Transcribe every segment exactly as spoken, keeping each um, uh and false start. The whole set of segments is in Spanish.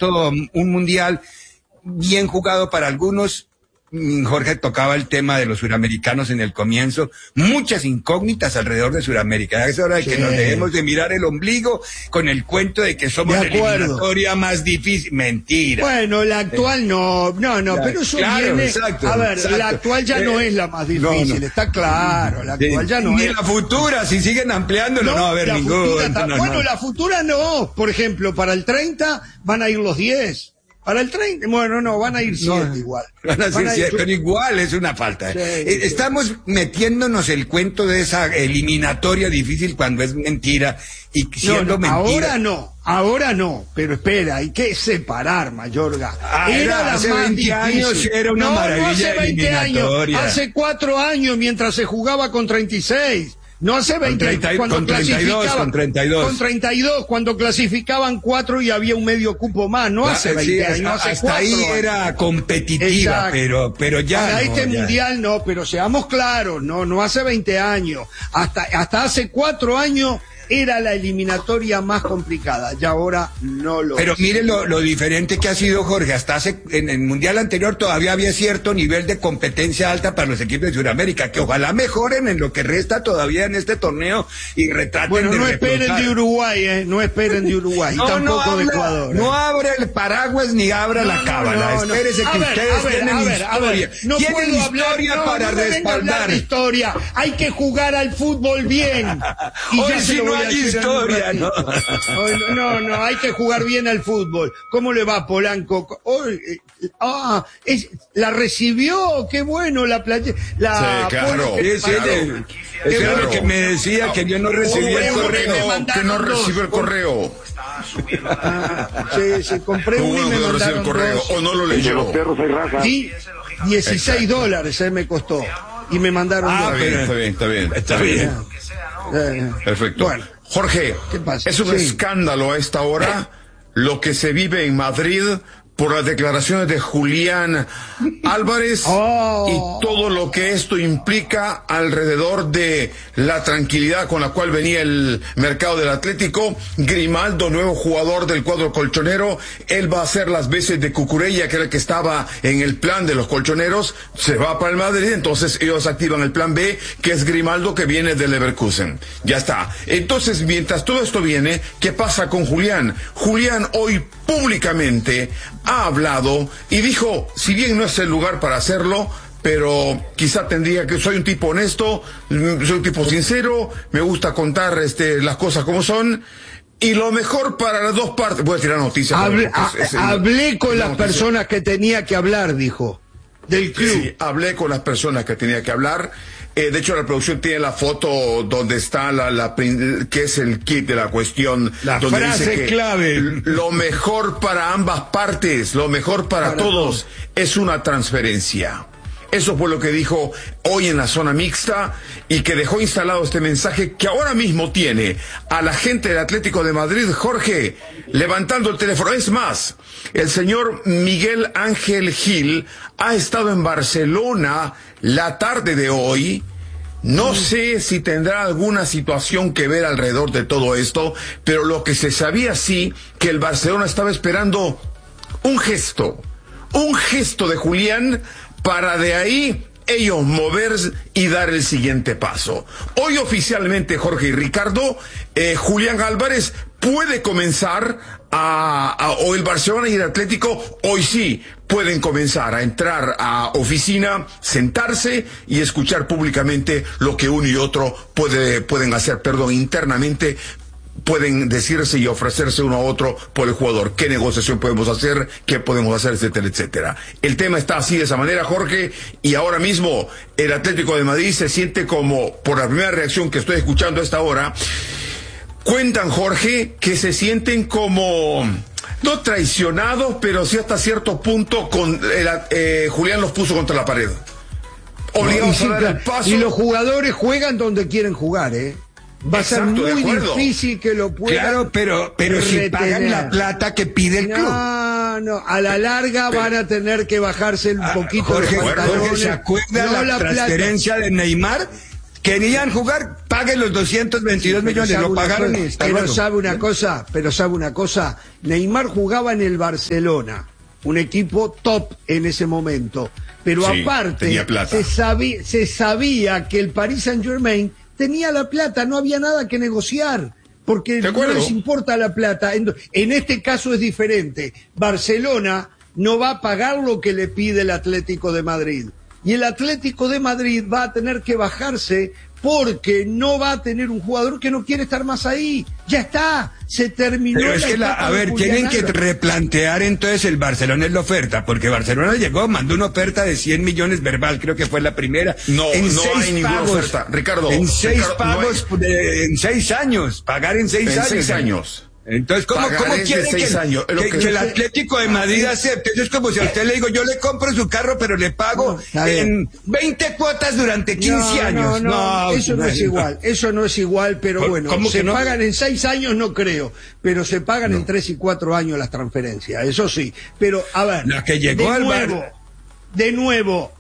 supuesto, un mundial bien jugado para algunos. Jorge tocaba el tema de los suramericanos en el comienzo, muchas incógnitas alrededor de Suramérica. Es hora de que sí. nos dejemos de mirar el ombligo con el cuento de que somos la eliminatoria más difícil. Mentira. Bueno, la actual no, no, no, ya, pero eso claro, viene, exacto, a ver, exacto. la actual ya eh, no es la más difícil, no, no. está claro, la actual sí. ya no Ni es. Ni la futura, si siguen ampliándolo, no, no va a haber ningún. No, no, bueno, no. la futura no, por ejemplo, para el treinta van a ir los diez. Para el treinta, bueno, no, van a ir siete no, igual. Van a ser siete, pero igual es una falta. Sí, eh, sí. Estamos metiéndonos el cuento de esa eliminatoria difícil cuando es mentira y siendo no, no, mentira. Ahora no, ahora no, pero espera, hay que separar, Mayorga. Ah, era, era la hace más veinte difícil. Años era una no, maravilla no hace veinte eliminatoria. Años, hace cuatro años mientras se jugaba con treinta y seis. No hace veinte, con treinta, cuando con treinta y dos, con treinta y dos. Con treinta y dos, cuando clasificaban cuatro y había un medio cupo más, no hace veinte sí, años, hasta, hace hasta ahí años. Era competitiva, pero, pero ya Para no, este ya. mundial no, pero seamos claros, no, no hace veinte años, hasta, hasta hace cuatro años era la eliminatoria más complicada, y ahora no lo Pero es. mire lo, lo diferente que ha sido, Jorge, hasta hace, en el mundial anterior todavía había cierto nivel de competencia alta para los equipos de Sudamérica, que ojalá mejoren en lo que resta todavía en este torneo y retraten bueno, de no repuntar. esperen de Uruguay, eh, no esperen de Uruguay, no, y tampoco no habla, de Ecuador. Eh. No abre el paraguas ni abra no, la cábala, no, no, espérese no. que Ver, ustedes ver, tienen ver, historia, ver, no tienen puedo historia hablar, para no, no respaldar. De historia, hay que jugar al fútbol bien. Y hoy ya si no hay historia. No. no, no, no, hay que jugar bien al fútbol. ¿Cómo le va a Polanco? Oh, eh, ah, es, la recibió, qué bueno la playa. La sí, claro. Es ella, es ella lo que me decía no, que yo no recibí el correo, que no recibió el correo. Ah, sí, sí, compré uno y me mandaron el correo, dos. O no lo leyó. Los perros hay raza. Sí, dieciséis dólares eh, me costó. Y me mandaron ah, dos. Está bien, está bien, está bien. Está bien. Eh, Perfecto. Bueno. Jorge, es un sí. escándalo a esta hora lo que se vive en Madrid por las declaraciones de Julián Álvarez oh. y todo lo que esto implica alrededor de la tranquilidad con la cual venía el mercado del Atlético. Grimaldo, nuevo jugador del cuadro colchonero, él va a hacer las veces de Cucurella, que era el que estaba en el plan de los colchoneros, se va para el Madrid, entonces ellos activan el plan B, que es Grimaldo, que viene del Leverkusen. Ya está. Entonces, mientras todo esto viene, ¿qué pasa con Julián? Julián hoy públicamente ha hablado y dijo, si bien no es el lugar para hacerlo, pero quizá tendría que, soy un tipo honesto, soy un tipo sincero, me gusta contar este las cosas como son, y lo mejor para las dos partes, voy a tirar noticias. Hablé, es, es, hablé con las noticia. personas que tenía que hablar, dijo, del club. Sí, hablé con las personas que tenía que hablar. Eh, de hecho, la producción tiene la foto donde está la, la que es el kit de la cuestión. La donde frase dice que clave. Lo mejor para ambas partes, lo mejor para, para todos, todo. es una transferencia. Eso fue lo que dijo hoy en la zona mixta y que dejó instalado este mensaje que ahora mismo tiene a la gente del Atlético de Madrid, Jorge, levantando el teléfono. Es más, el señor Miguel Ángel Gil ha estado en Barcelona la tarde de hoy. No sé si tendrá alguna situación que ver alrededor de todo esto, pero lo que se sabía sí, que el Barcelona estaba esperando un gesto, un gesto de Julián para de ahí ellos mover y dar el siguiente paso. Hoy oficialmente, Jorge y Ricardo, eh, Julián Álvarez puede comenzar a, a, o el Barcelona y el Atlético, hoy sí, pueden comenzar a entrar a oficina, sentarse y escuchar públicamente lo que uno y otro puede, pueden hacer, perdón, internamente, pueden decirse y ofrecerse uno a otro por el jugador. ¿Qué negociación podemos hacer? ¿Qué podemos hacer? Etcétera, etcétera. El tema está así de esa manera, Jorge, y ahora mismo el Atlético de Madrid se siente como, por la primera reacción que estoy escuchando a esta hora, cuentan, Jorge, que se sienten como, no traicionados, pero sí hasta cierto punto con el, eh, Julián los puso contra la pared. Obligados no, y, a dar el paso. Y los jugadores juegan donde quieren jugar, ¿eh? Va a Exacto, ser muy difícil que lo puedan. Claro, pero, pero si pagan la plata que pide el club. No, no, a la larga van a tener que bajarse un poquito Jorge, los pantalones. Jorge, ¿se acuerda no la, la transferencia plata. de Neymar? querían jugar, paguen los doscientos veintidós millones, lo pagaron y está Pero bueno. sabe una cosa, pero sabe una cosa, Neymar jugaba en el Barcelona, un equipo top en ese momento, pero Sí, aparte tenía plata. se sabía, se sabía que el Paris Saint-Germain tenía la plata, no había nada que negociar, porque De no acuerdo. les importa la plata. En, en este caso es diferente. Barcelona no va a pagar lo que le pide el Atlético de Madrid. Y el Atlético de Madrid va a tener que bajarse porque no va a tener un jugador que no quiere estar más ahí. Ya está, se terminó. Pero es la que, la, etapa a de ver, Julián tienen que Álvarez. replantear entonces el Barcelona en la oferta, porque Barcelona llegó, mandó una oferta de cien millones verbal, creo que fue la primera. No, en no seis hay ninguna pagos, oferta. Ricardo, En seis Ricardo, no pagos, de- en seis años, pagar en seis En años. seis años. Entonces, ¿cómo, Pagar cómo es de quiere que, seis años, es lo que- que- que el Atlético de Madrid acepte? Eso es como si a usted le digo, yo le compro su carro, pero le pago No, está bien. en veinte cuotas durante quince No, años. No, no, eso no, es igual, eso no es igual, pero ¿Cómo- bueno, cómo se que no? pagan en seis años, no creo, pero se pagan en tres y cuatro años las transferencias, eso sí. Pero, a ver, La que llegó de al nuevo, Bar- de nuevo,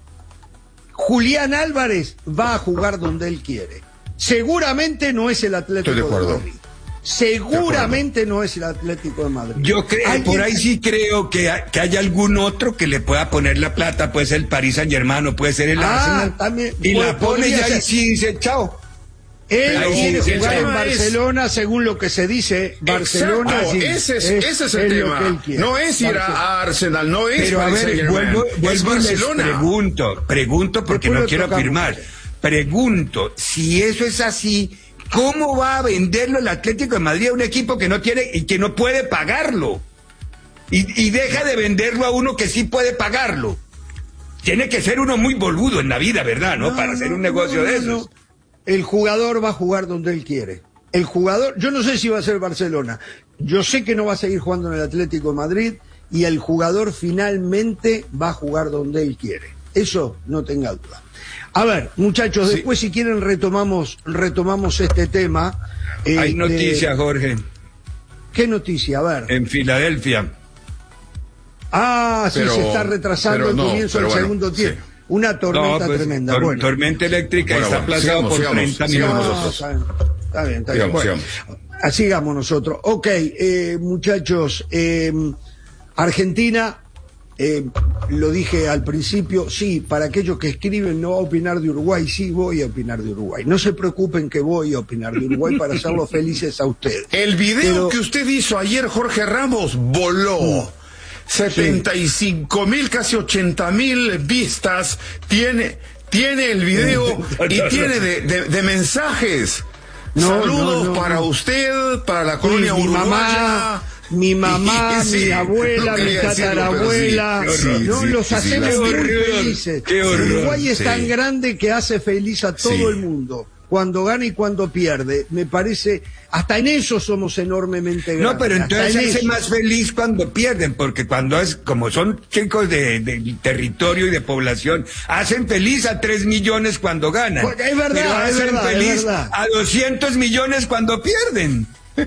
Julián Álvarez va a jugar donde él quiere. Seguramente no es el Atlético Estoy de acuerdo. Madrid. Seguramente no es el Atlético de Madrid. Yo creo, Alguien- por ahí sí creo que, ha- que hay algún otro que le pueda poner la plata, puede ser el Paris Saint Germain o puede ser el Ah, Arsenal. también, y pues, la pone podría ya y ser. sí dice chao. Él Pero quiere sí, el jugar en tema es- Barcelona, según lo que se dice. Barcelona, Exacto, sí, ese es, ese es el lo tema. que él quiere. No es ir Barcelona. a Arsenal, no es Pero a Paris ver, Saint-Germain, vuelvo, es vuelvo y les Barcelona. pregunto, pregunto porque Después no lo quiero tocamos. afirmar. Pregunto, si eso es así, ¿cómo va a venderlo el Atlético de Madrid a un equipo que no tiene y que no puede pagarlo? Y, y deja de venderlo a uno que sí puede pagarlo. Tiene que ser uno muy boludo en la vida, ¿verdad? ¿No? No, Para hacer no, un negocio no, de no, esos. no. El jugador va a jugar donde él quiere. El jugador, yo no sé si va a ser Barcelona. Yo sé que no va a seguir jugando en el Atlético de Madrid y el jugador finalmente va a jugar donde él quiere. Eso no tenga duda. A ver, muchachos, Sí. después si quieren retomamos retomamos este tema. Eh, Hay de- noticia, Jorge, ¿Qué noticia? A ver. en Filadelfia. Ah, sí, Pero- se está retrasando pero el no, comienzo pero del bueno, segundo tiempo. sí. Una tormenta No, pues, tremenda. tor- Bueno. tormenta eléctrica Bueno, está bueno, aplazado sigamos, por sigamos, treinta sigamos minutos. nosotros. Está bien, está bien. Está bien. Sigamos, Bueno, ah, sigamos nosotros. Ok, eh, muchachos, eh, Argentina, eh, lo dije al principio, sí, para aquellos que escriben no va a opinar de Uruguay, sí voy a opinar de Uruguay. No se preocupen que voy a opinar de Uruguay para hacerlos felices a ustedes. El video Pero- que usted hizo ayer, Jorge Ramos, voló. setenta y cinco mil, casi ochenta mil vistas tiene, tiene el video y tiene de, de- de mensajes. No, Saludos no, no, para no. usted, para la colonia mi uruguaya. mamá, mi mamá, Sí, mi abuela, no mi quería decirlo, tatarabuela, pero sí, sí, no, sí, los sí, hacemos sí, muy qué horror, felices. qué horror, Uruguay es sí. tan grande que hace feliz a todo Sí. el mundo, cuando gana y cuando pierde. Me parece, hasta en eso somos enormemente grandes. No, pero hasta entonces en se hace eso. más feliz cuando pierden, porque cuando es, como son chicos de, de territorio y de población, hacen feliz a tres millones cuando ganan. Porque es verdad, pero es hacen verdad, es feliz verdad. a doscientos millones cuando pierden.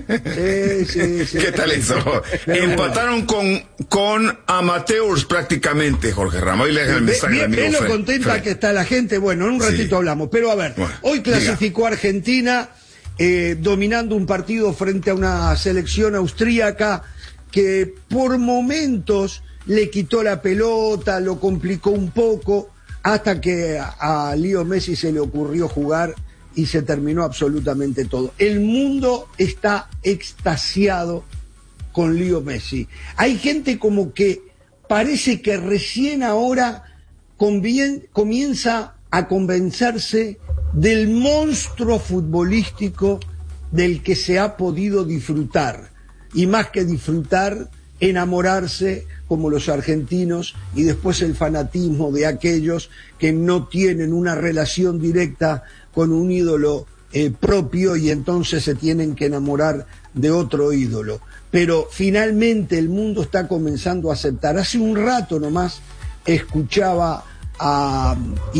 Sí, sí, sí. ¿Qué tal eso? Pero Empataron con, con amateurs prácticamente, Jorge Ramos. Ahí le dejan el Ve, mensaje al bien, amigo ve lo Fred. contenta Fred. que está la gente. Bueno, en un Sí. ratito hablamos. Pero a ver, Bueno, hoy diga. clasificó Argentina eh, dominando un partido frente a una selección austríaca que por momentos le quitó la pelota, lo complicó un poco, hasta que a, a Leo Messi se le ocurrió jugar y se terminó absolutamente todo. El mundo está extasiado con Leo Messi. Hay gente como que parece que recién ahora convien- comienza a convencerse del monstruo futbolístico del que se ha podido disfrutar. Y más que disfrutar, enamorarse como los argentinos, y después el fanatismo de aquellos que no tienen una relación directa con un ídolo eh, propio y entonces se tienen que enamorar de otro ídolo. Pero finalmente el mundo está comenzando a aceptar. Hace un rato nomás escuchaba a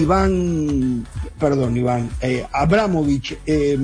Iván, perdón, Iván, eh, Abramovich, eh,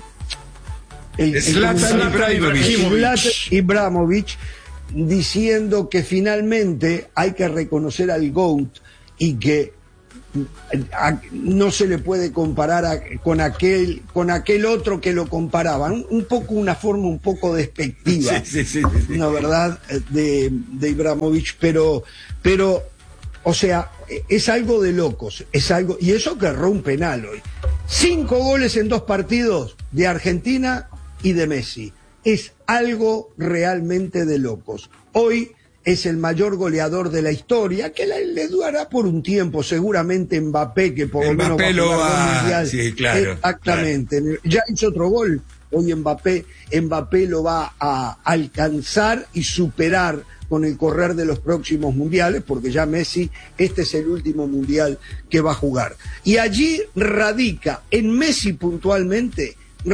el, el Zlatan comisario- Ibrahimovic. Zlatan Ibrahimovic, diciendo que finalmente hay que reconocer al GOAT y que a, no se le puede comparar a, con aquel con aquel otro que lo comparaban, un, un poco una forma un poco despectiva, sí, sí, sí, sí. la verdad, de, de Ibrahimovic, pero pero o sea, es algo de locos, es algo, y eso que erró un penal hoy. Cinco goles en dos partidos de Argentina y de Messi. Es algo realmente de locos. Hoy es el mayor goleador de la historia, que le, le durará por un tiempo, seguramente Mbappé, que por lo menos Mbappé lo va, mundial. sí, claro. Exactamente. Claro. Ya hizo otro gol. Hoy Mbappé, Mbappé lo va a alcanzar y superar con el correr de los próximos mundiales, porque ya Messi, este es el último mundial que va a jugar. Y allí radica, en Messi puntualmente,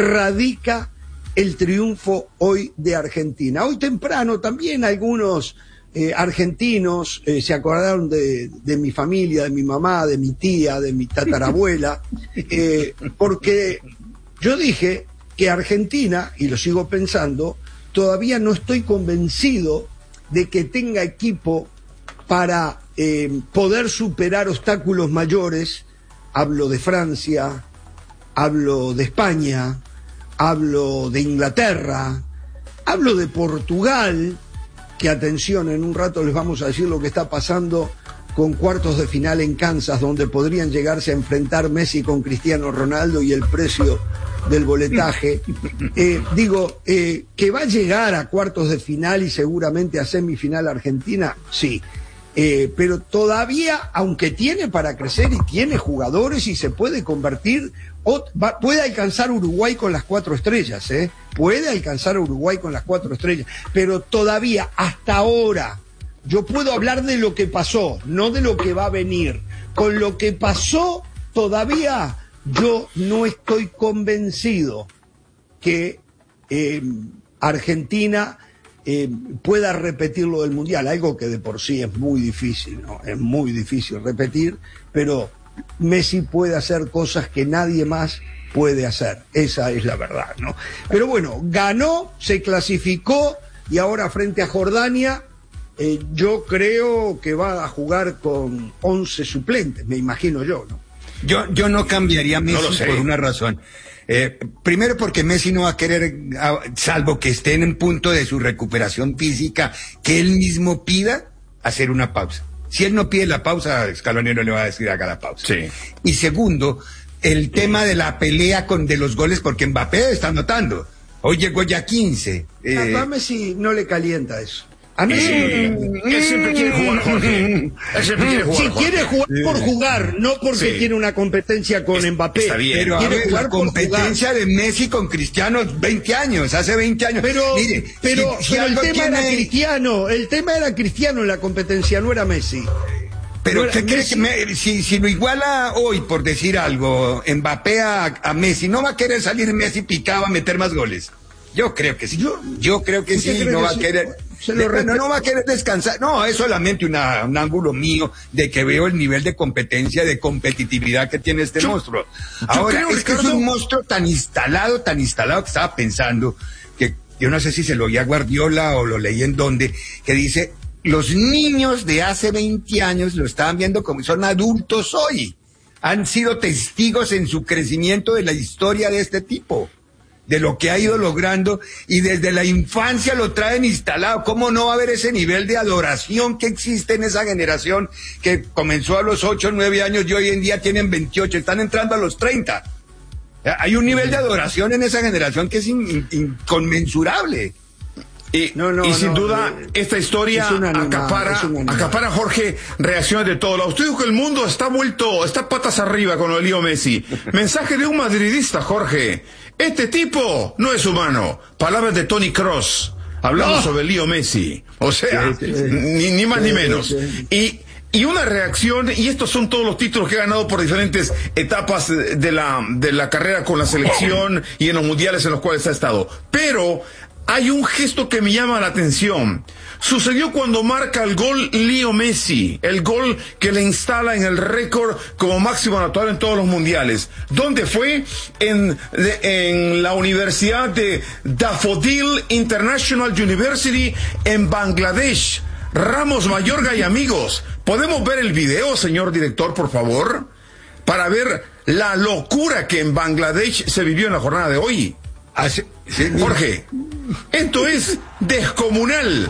radica el triunfo hoy de Argentina. Hoy temprano también algunos eh, argentinos eh, se acordaron de, de mi familia, de mi mamá, de mi tía, de mi tatarabuela, eh, porque yo dije que Argentina, y lo sigo pensando, todavía no estoy convencido de que tenga equipo para eh, poder superar obstáculos mayores. Hablo de Francia, hablo de España, hablo de Inglaterra, hablo de Portugal, que atención, en un rato les vamos a decir lo que está pasando con cuartos de final en Kansas, donde podrían llegarse a enfrentar Messi con Cristiano Ronaldo y el precio del boletaje. Eh, digo, eh, que va a llegar a cuartos de final y seguramente a semifinal Argentina, sí. Eh, pero todavía, aunque tiene para crecer y tiene jugadores y se puede convertir, o, va, puede alcanzar Uruguay con las cuatro estrellas, ¿eh? Puede alcanzar Uruguay con las cuatro estrellas, pero todavía, hasta ahora, yo puedo hablar de lo que pasó, no de lo que va a venir. Con lo que pasó, todavía yo no estoy convencido que eh, Argentina eh, pueda repetir lo del Mundial, algo que de por sí es muy difícil, ¿no? Es muy difícil repetir, pero Messi puede hacer cosas que nadie más puede hacer, esa es la verdad, ¿no? Pero bueno, ganó, se clasificó y ahora frente a Jordania, eh, yo creo que va a jugar con once suplentes, me imagino yo, ¿no? Yo, yo no cambiaría a Messi no por una razón. Eh, primero porque Messi no va a querer, salvo que esté en punto de su recuperación física, que él mismo pida hacer una pausa. Si él no pide la pausa, Scaloni no le va a decir haga la pausa. Sí. Y segundo, el tema de la pelea con de los goles, porque Mbappé está anotando. Hoy llegó ya quince. Eh... A Messi no le calienta eso. A mí eh, él siempre quiere jugar, Jorge. Él siempre quiere jugar. Si Jorge. quiere jugar por jugar, no porque sí. tiene una competencia con es, Mbappé. Está bien. Pero quiere a ver, jugar la competencia de Messi con Cristiano, veinte años, hace veinte años. Pero, Mire, pero, si, si pero el tema tiene... era Cristiano, el tema era Cristiano en la competencia, no era Messi. Pero no ¿usted cree Messi... que me, si, si lo iguala hoy, por decir algo, Mbappé a, a Messi, no va a querer salir Messi picado a meter más goles? Yo creo que sí. Yo, yo creo que sí, no va a querer. Se lo de, no, no va a querer descansar. No, es solamente una, un ángulo mío de que veo el nivel de competencia, de competitividad que tiene este yo, monstruo. Ahora, creo, es que Ricardo... es un monstruo tan instalado, tan instalado que estaba pensando que yo no sé si se lo oí a Guardiola o lo leí en donde, que dice, los niños de hace veinte años lo estaban viendo como son adultos hoy. Han sido testigos en su crecimiento de la historia de este tipo, de lo que ha ido logrando, y desde la infancia lo traen instalado. ¿Cómo no va a haber ese nivel de adoración que existe en esa generación que comenzó a los ocho, nueve años y hoy en día tienen veintiocho, están entrando a los treinta? Hay un nivel de adoración en esa generación que es in, in, inconmensurable. Y, no, no, y sin no, duda, no, esta historia animal, acapara, acapara, Jorge, reacciones de todos lados. Usted dijo que el mundo está vuelto, está patas arriba con lo de Leo Messi. Mensaje de un madridista, Jorge. Este tipo no es humano. Palabras de Tony Kroos, hablando no. sobre Leo Messi. O sea, sí, sí, sí. Ni, ni más sí, ni menos. Sí. Y, y una reacción, y estos son todos los títulos que ha ganado por diferentes etapas de la, de la carrera con la selección y en los mundiales en los cuales ha estado. Pero hay un gesto que me llama la atención. Sucedió cuando marca el gol Leo Messi, el gol que le instala en el récord como máximo anotador en todos los mundiales. ¿Dónde fue? En, de, en la Universidad de Daffodil International University en Bangladesh. Ramos Mayorga y amigos, ¿Podemos ver el video, señor director, por favor? Para ver la locura que en Bangladesh se vivió en la jornada de hoy. Así, sí, Jorge, esto es descomunal.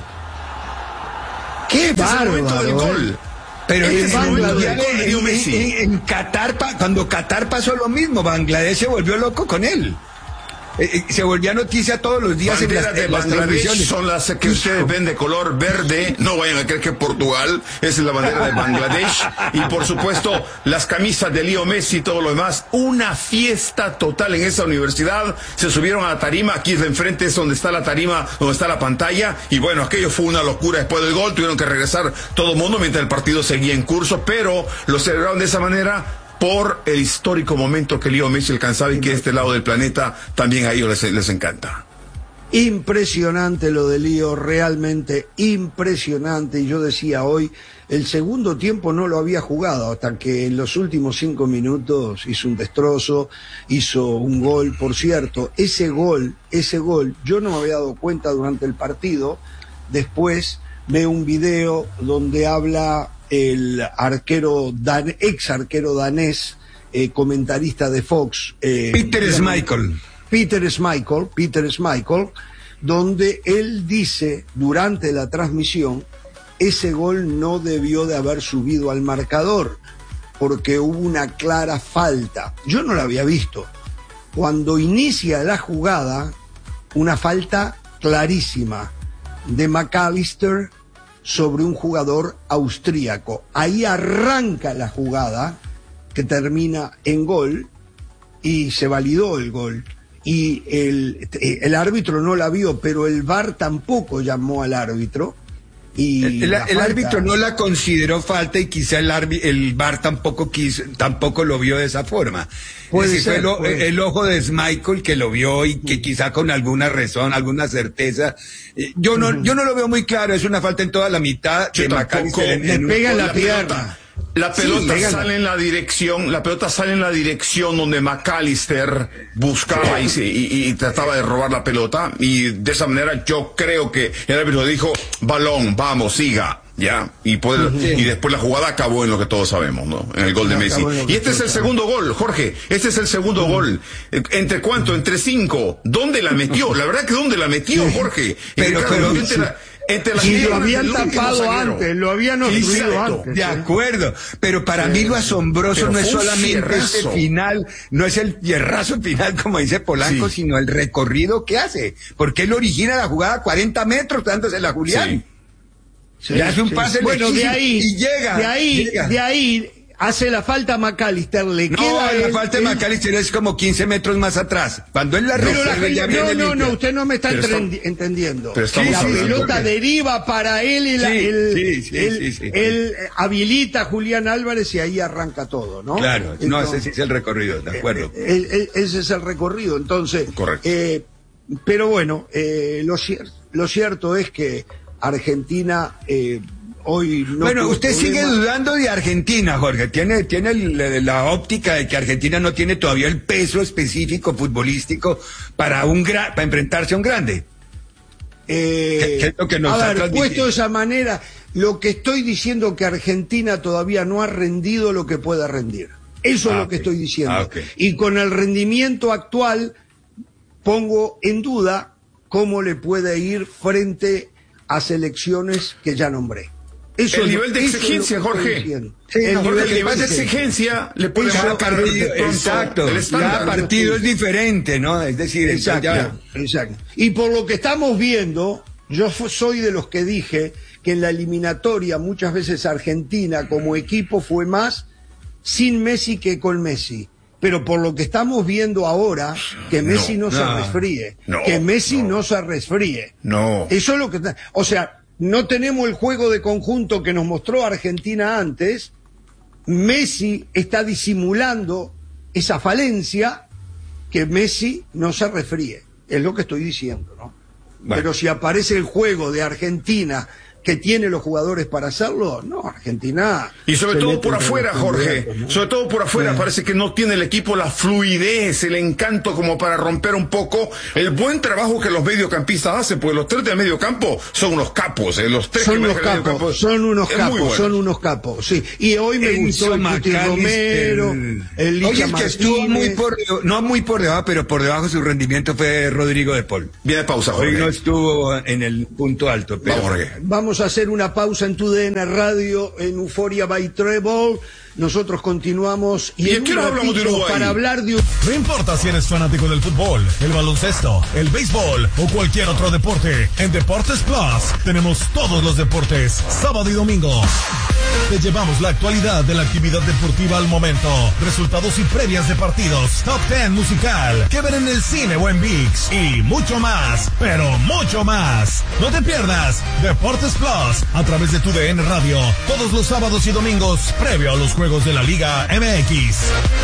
¡Qué Este es el momento del bárbaro! gol. ¿eh? Pero Este en, es el momento del en- gol de Leo en- Messi. en- en Qatar, pa- cuando Qatar pasó lo mismo, Bangladesh se volvió loco con él. Eh, eh, se volvía noticia todos los días en las, Banderas de en las Bangladesh transmisiones. son las que ustedes ven de color verde. No vayan a creer que Portugal es la bandera de Bangladesh. Y por supuesto, las camisas de Leo Messi y todo lo demás. Una fiesta total en esa universidad. Se subieron a la tarima. Aquí de enfrente es donde está la tarima, donde está la pantalla. Y bueno, aquello fue una locura después del gol. Tuvieron que regresar todo el mundo mientras el partido seguía en curso. Pero lo celebraron de esa manera por el histórico momento que Leo Messi alcanzaba y que este lado del planeta también a ellos les, les encanta. Impresionante lo de Lío, realmente impresionante. Y yo decía hoy, el segundo tiempo no lo había jugado, hasta que en los últimos cinco minutos hizo un destrozo, hizo un gol. Por cierto, ese gol, ese gol, yo no me había dado cuenta durante el partido. Después veo un video donde habla el arquero, dan, ex arquero danés, eh, comentarista de Fox. Eh, Peter Schmeichel. Peter Schmeichel, Peter Schmeichel, donde él dice durante la transmisión, ese gol no debió de haber subido al marcador, porque hubo una clara falta. Yo no la había visto. Cuando inicia la jugada, una falta clarísima de McAllister sobre un jugador austríaco. Ahí arranca la jugada, que termina en gol, y se validó el gol. Y el, el árbitro no la vio, pero el V A R tampoco llamó al árbitro. Y El, el- la el falta- árbitro no la consideró falta y quizá el, arbi- el V A R tampoco quiso, tampoco lo vio de esa forma. Puede Es decir, ser, fue el, puede. el ojo de Schmeichel que lo vio y que quizá con alguna razón, alguna certeza. eh, Yo no, yo no lo veo muy claro, es una falta en toda la mitad. Yo de tampoco. McAllister en- Le en un- pega en la pelota- pierna. La Sí, pelota pega en la- sale en la dirección, la pelota sale en la dirección donde McAllister buscaba y, se- y- y trataba de robar la pelota, y de esa manera yo creo que el árbitro dijo, balón, vamos, siga, ya, y, puede- y después la jugada acabó en lo que todos sabemos, ¿no? En el gol de Messi. Acabó en lo que Y este es el todos segundo gol, Jorge, este es el segundo gol. Eh, ¿Entre cuánto? Entre cinco. ¿Dónde la metió? La verdad que ¿dónde la metió, Jorge? Pero- Ricardo, pero- entre la- entre las Y lo piernas habían del último tapado zaguero. antes, lo habían obstruido Exacto. antes. De acuerdo, pero para mí lo asombroso Pero no es fue un solamente este fierrazo. final, no es el fierrazo final como dice Polanco, Sí. sino el recorrido que hace, porque él origina la jugada a cuarenta metros dándosela a Julián. Sí. Le hace un pase Bueno, de lejísimo ahí, y llega, de ahí, llega. de ahí hace la falta McAllister, le No, queda la él- falta de él- McAllister es como quince metros más atrás. Cuando él la Pero la recibe, ya gente- no, viene no, limpia. no, usted no me está Pero está- entrendi- entendiendo. pero estamos la hablando pelota de- deriva para él, y la- Sí, él, sí, sí, él- sí, sí, sí. él habilita a Julián Álvarez y ahí arranca todo, ¿no? Claro, no, Entonces, ese sí es el recorrido, de acuerdo. él- él- ese es el recorrido, entonces. Correcto. eh, pero bueno, eh, lo, cier- lo cierto es que Argentina eh, hoy no. Bueno, tuvo usted sigue problemas. dudando de Argentina, Jorge. Tiene, tiene el- la óptica de que Argentina no tiene todavía el peso específico futbolístico para un gra- para enfrentarse a un grande. Eh, ¿Qué- qué es lo que nos a ha ver, transmitido? puesto de esa manera, lo que estoy diciendo que Argentina todavía no ha rendido lo que pueda rendir. Eso Ah, es lo que ok. estoy diciendo. Ah, ok. Y con el rendimiento actual pongo en duda cómo le puede ir frente a selecciones que ya nombré. Eso El es lo- nivel de eso es lo exigencia, que estoy Jorge. diciendo. Sí, el no, Porque nivel el nivel de exigencia. exigencia le puede Eso- Cada marcar de partido, pronto exacto, el estándar. cada partido es diferente, ¿no? Es decir, Exacto, ya- exacto. Y por lo que estamos viendo, yo fu- soy de los que dije que en la eliminatoria muchas veces Argentina como equipo fue más sin Messi que con Messi. Pero por lo que estamos viendo ahora, que Messi no, No, se no, resfríe, no, que Messi no. no. se resfríe. No. Eso es lo que... está- O sea, no tenemos el juego de conjunto que nos mostró Argentina antes. Messi está disimulando esa falencia, que Messi no se resfríe. Es lo que estoy diciendo, ¿no? Bueno. Pero si aparece el juego de Argentina que tiene los jugadores para hacerlo, no, Argentina. Y sobre todo por afuera, Jorge, ¿no? Sobre todo por afuera sí. Parece que no tiene el equipo la fluidez, el encanto como para romper un poco el buen trabajo que los mediocampistas hacen, porque los tres del mediocampo son unos capos, eh, los tres son unos capos, son unos capos, bueno. son unos capos, sí. Y hoy me Enzo gustó el Cuti Romero, el, el Licha Oye, que estuvo muy por, no muy por debajo, pero por debajo su rendimiento fue Rodrigo de Paul. Viene pausa, Jorge. Hoy no estuvo en el punto alto. Pero... Vamos, Jorge. Vamos a hacer una pausa en tu D N Radio, en Euphoria by Treble. Nosotros continuamos y, ¿Y en un ratito para hablar de... No importa si eres fanático del fútbol, el baloncesto, el béisbol o cualquier otro deporte, en Deportes Plus tenemos todos los deportes, sábado y domingo. Te llevamos la actualidad de la actividad deportiva al momento, resultados y previas de partidos, top ten musical, que ver en el cine o en ViX y mucho más, pero mucho más. No te pierdas Deportes Plus a través de tu D N Radio, todos los sábados y domingos, previo a los juegos de la Liga M X.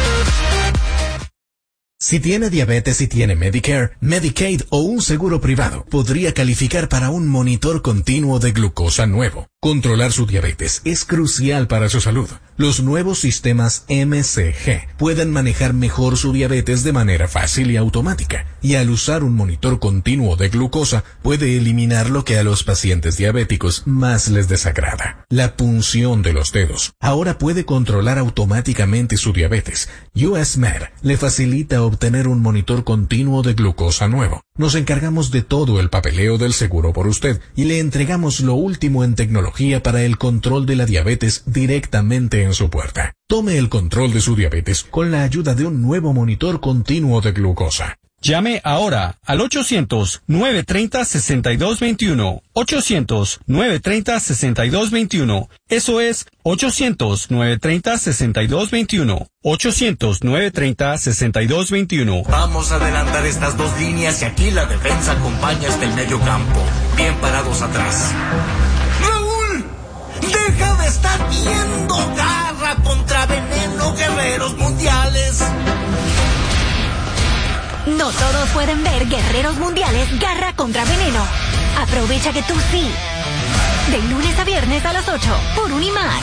Si tiene diabetes y tiene Medicare, Medicaid o un seguro privado, podría calificar para un monitor continuo de glucosa nuevo. Controlar su diabetes es crucial para su salud. Los nuevos sistemas M C G pueden manejar mejor su diabetes de manera fácil y automática, y al usar un monitor continuo de glucosa puede eliminar lo que a los pacientes diabéticos más les desagrada: la punción de los dedos. Ahora puede controlar automáticamente su diabetes. U S Med le facilita obtener un monitor continuo de glucosa nuevo. Nos encargamos de todo el papeleo del seguro por usted y le entregamos lo último en tecnología para el control de la diabetes directamente en su puerta. Tome el control de su diabetes con la ayuda de un nuevo monitor continuo de glucosa. Llame ahora al ochocientos, nueve treinta, sesenta y dos veintiuno. ochocientos, nueve treinta, sesenta y dos veintiuno. Eso es ochocientos, nueve treinta, sesenta y dos veintiuno. ochocientos, nueve treinta, sesenta y dos veintiuno. Vamos a adelantar estas dos líneas y aquí la defensa acompaña hasta el medio campo. Bien parados atrás. ¡Raúl! ¡Deja de estar viendo! ¡Garra contra veneno, guerreros mundiales! No todos pueden ver Guerreros Mundiales Garra contra Veneno. Aprovecha que tú sí. De lunes a viernes a las ocho por Unimar.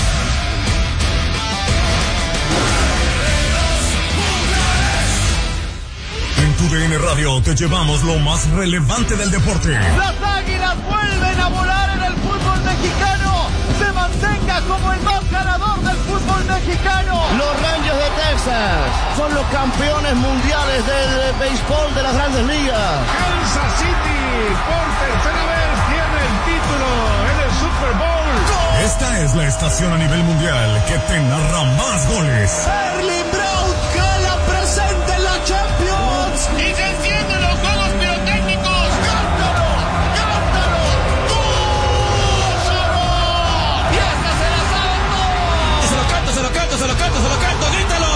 En tu D N Radio te llevamos lo más relevante del deporte. Las Águilas vuelven a volar en el fútbol mexicano. Se mantenga como el más ganador del fútbol mexicano. Los Rangers de Texas son los campeones mundiales del béisbol de las Grandes Ligas. Kansas City por tercera vez tiene el título en el Super Bowl. Esta es la estación a nivel mundial que te narra más goles. Erling Braut Haaland presente en la Champions. Y se encienden los juegos pirotécnicos. ¡Cántalo! ¡Cántalo! ¡Gózalo! ¡Y esta se la saben todos! Se lo canto, se lo canto, se lo canto, se lo canto, grítalo.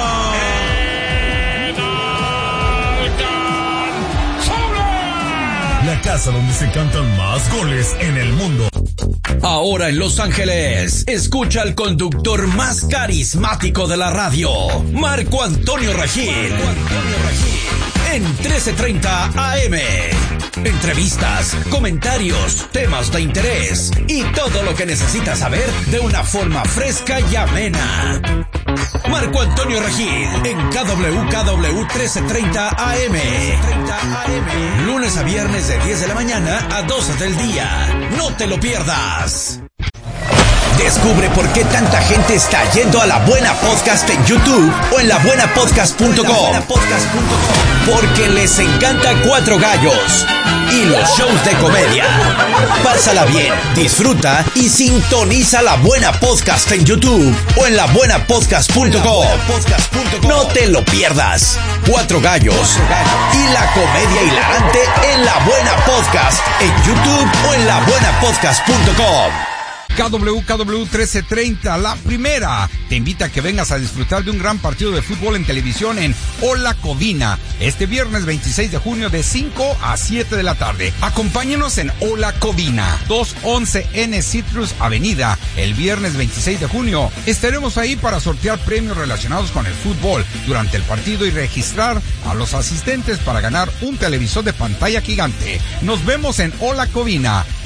La casa donde se cantan más goles en el mundo. Ahora en Los Ángeles, escucha al conductor más carismático de la radio, Marco Antonio Regil. Marco Antonio Regil. En trece treinta A M. Entrevistas, comentarios, temas de interés y todo lo que necesitas saber de una forma fresca y amena. Marco Antonio Regil en K W K W trece treinta A M. Lunes a viernes de diez de la mañana a doce del día. No te lo pierdas. Descubre por qué tanta gente está yendo a La Buena Podcast en YouTube o en la buena podcast punto com. Porque les encanta Cuatro Gallos y los shows de comedia. Pásala bien, disfruta y sintoniza La Buena Podcast en YouTube o en la buena podcast punto com. No te lo pierdas. Cuatro Gallos y la comedia hilarante en La Buena Podcast en YouTube o en la buena podcast punto com. K W K W trece treinta, la primera, te invita a que vengas a disfrutar de un gran partido de fútbol en televisión en Hola Covina, este viernes veintiséis de junio de cinco a siete de la tarde. Acompáñenos en Hola Covina, doscientos once N Citrus Avenida, el viernes veintiséis de junio. Estaremos ahí para sortear premios relacionados con el fútbol durante el partido y registrar a los asistentes para ganar un televisor de pantalla gigante. Nos vemos en Hola Covina,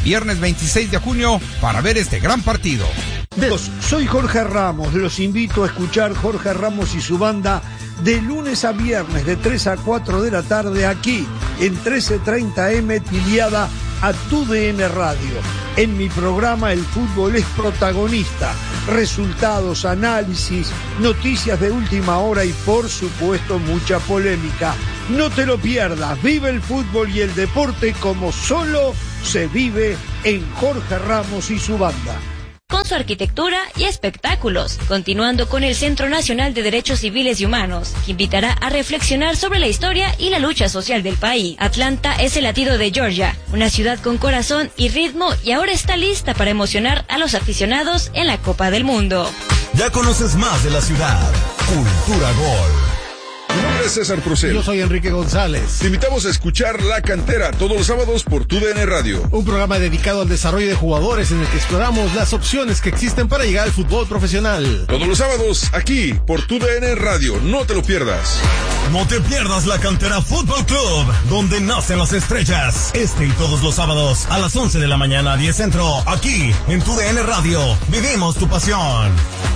viernes veintiséis de junio, para ver este gran partido. Soy Jorge Ramos, los invito a escuchar Jorge Ramos y su banda de lunes a viernes de tres a cuatro de la tarde aquí en trece treinta eme afiliada a Tu D N Radio. En mi programa el fútbol es protagonista, resultados, análisis, noticias de última hora y por supuesto mucha polémica. No te lo pierdas, vive el fútbol y el deporte como solo se vive en Jorge Ramos y su banda. Con su arquitectura y espectáculos, continuando con el Centro Nacional de Derechos Civiles y Humanos, que invitará a reflexionar sobre la historia y la lucha social del país. Atlanta es el latido de Georgia, una ciudad con corazón y ritmo, y ahora está lista para emocionar a los aficionados en la Copa del Mundo. Ya conoces más de la ciudad. Cultura Gol. Mi nombre es César Procel. Yo soy Enrique González. Te invitamos a escuchar La Cantera todos los sábados por Tu D N Radio. Un programa dedicado al desarrollo de jugadores en el que exploramos las opciones que existen para llegar al fútbol profesional. Todos los sábados aquí por Tu D N Radio. No te lo pierdas. No te pierdas La Cantera Fútbol Club, donde nacen las estrellas. Este y todos los sábados a las once de la mañana, diez centro, aquí en Tu D N Radio. Vivimos tu pasión.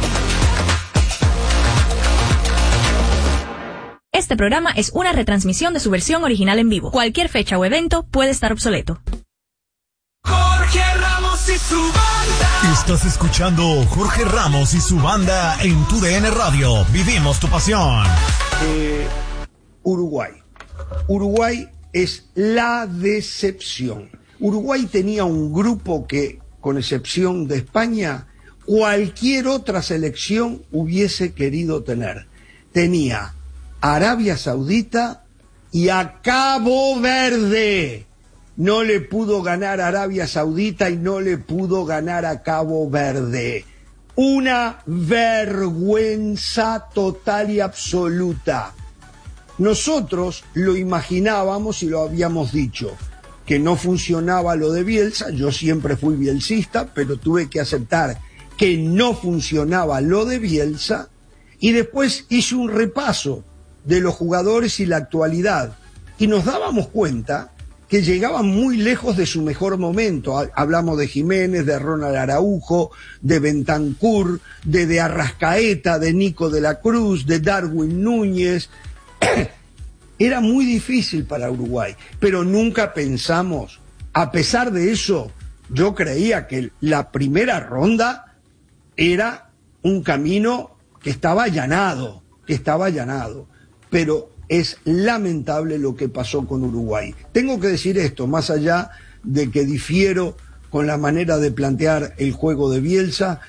Este programa es una retransmisión de su versión original en vivo. Cualquier fecha o evento puede estar obsoleto. Jorge Ramos y su banda. Estás escuchando Jorge Ramos y su banda en Tu D N Radio. Vivimos tu pasión. Eh, Uruguay. Uruguay es la decepción. Uruguay tenía un grupo que, con excepción de España, cualquier otra selección hubiese querido tener. Tenía Arabia Saudita y a Cabo Verde. No le pudo ganar a Arabia Saudita y no le pudo ganar a Cabo Verde. Una vergüenza total y absoluta. Nosotros lo imaginábamos y lo habíamos dicho, que no funcionaba lo de Bielsa. Yo siempre fui bielcista, pero tuve que aceptar que no funcionaba lo de Bielsa, y después hice un repaso de los jugadores y la actualidad, y nos dábamos cuenta que llegaban muy lejos de su mejor momento. Hablamos de Jiménez, de Ronald Araujo, de Bentancur, de, de Arrascaeta, de Nico de la Cruz, de Darwin Núñez. Era muy difícil para Uruguay, pero nunca pensamos, a pesar de eso, yo creía que la primera ronda era un camino que estaba allanado, que estaba allanado. Pero es lamentable lo que pasó con Uruguay. Tengo que decir esto, más allá de que difiero con la manera de plantear el juego de Bielsa,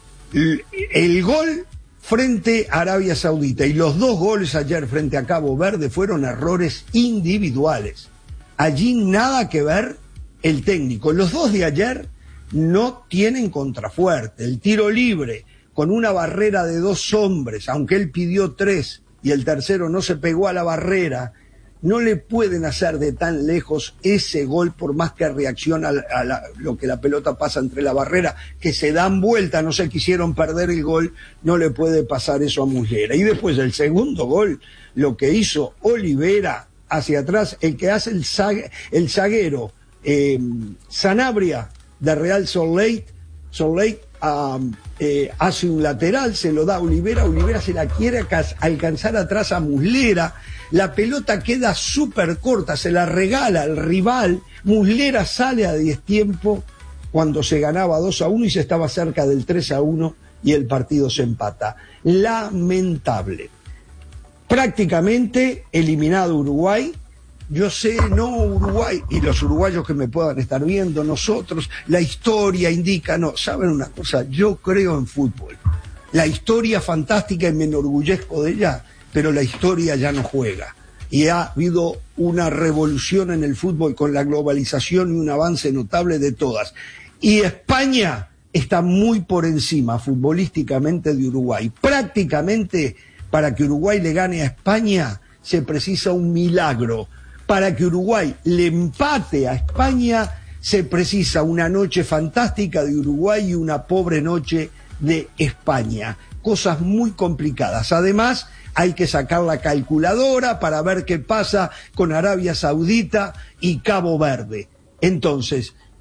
el gol frente a Arabia Saudita y los dos goles ayer frente a Cabo Verde fueron errores individuales. Allí nada que ver el técnico. Los dos de ayer no tienen contrafuerte. El tiro libre con una barrera de dos hombres, aunque él pidió tres, y el tercero no se pegó a la barrera, no le pueden hacer de tan lejos ese gol, por más que reacciona a, a la, lo que la pelota pasa entre la barrera, que se dan vuelta, no se quisieron perder el gol, no le puede pasar eso a Muslera. Y después el segundo gol, lo que hizo Olivera hacia atrás, el que hace el, zague, el zaguero eh, Sanabria de Real Salt Lake, Salt Lake um, eh, hace un lateral, se lo da a Olivera, Olivera se la quiere alcanzar atrás a Muslera, la pelota queda súper corta, se la regala al rival, Muslera sale a destiempo cuando se ganaba dos a uno y se estaba cerca del tres a uno y el partido se empata. Lamentable. Prácticamente eliminado Uruguay. Yo sé, no Uruguay, y los uruguayos que me puedan estar viendo, nosotros, la historia indica, no, ¿saben una cosa? Yo creo en fútbol. La historia fantástica y me enorgullezco de ella, pero la historia ya no juega. Y ha habido una revolución en el fútbol con la globalización y un avance notable de todas. Y España está muy por encima futbolísticamente de Uruguay. Prácticamente, para que Uruguay le gane a España, se precisa un milagro. Para que Uruguay le empate a España, se precisa una noche fantástica de Uruguay y una pobre noche de España. Cosas muy complicadas. Además, hay que sacar la calculadora para ver qué pasa con Arabia Saudita y Cabo Verde. Entonces,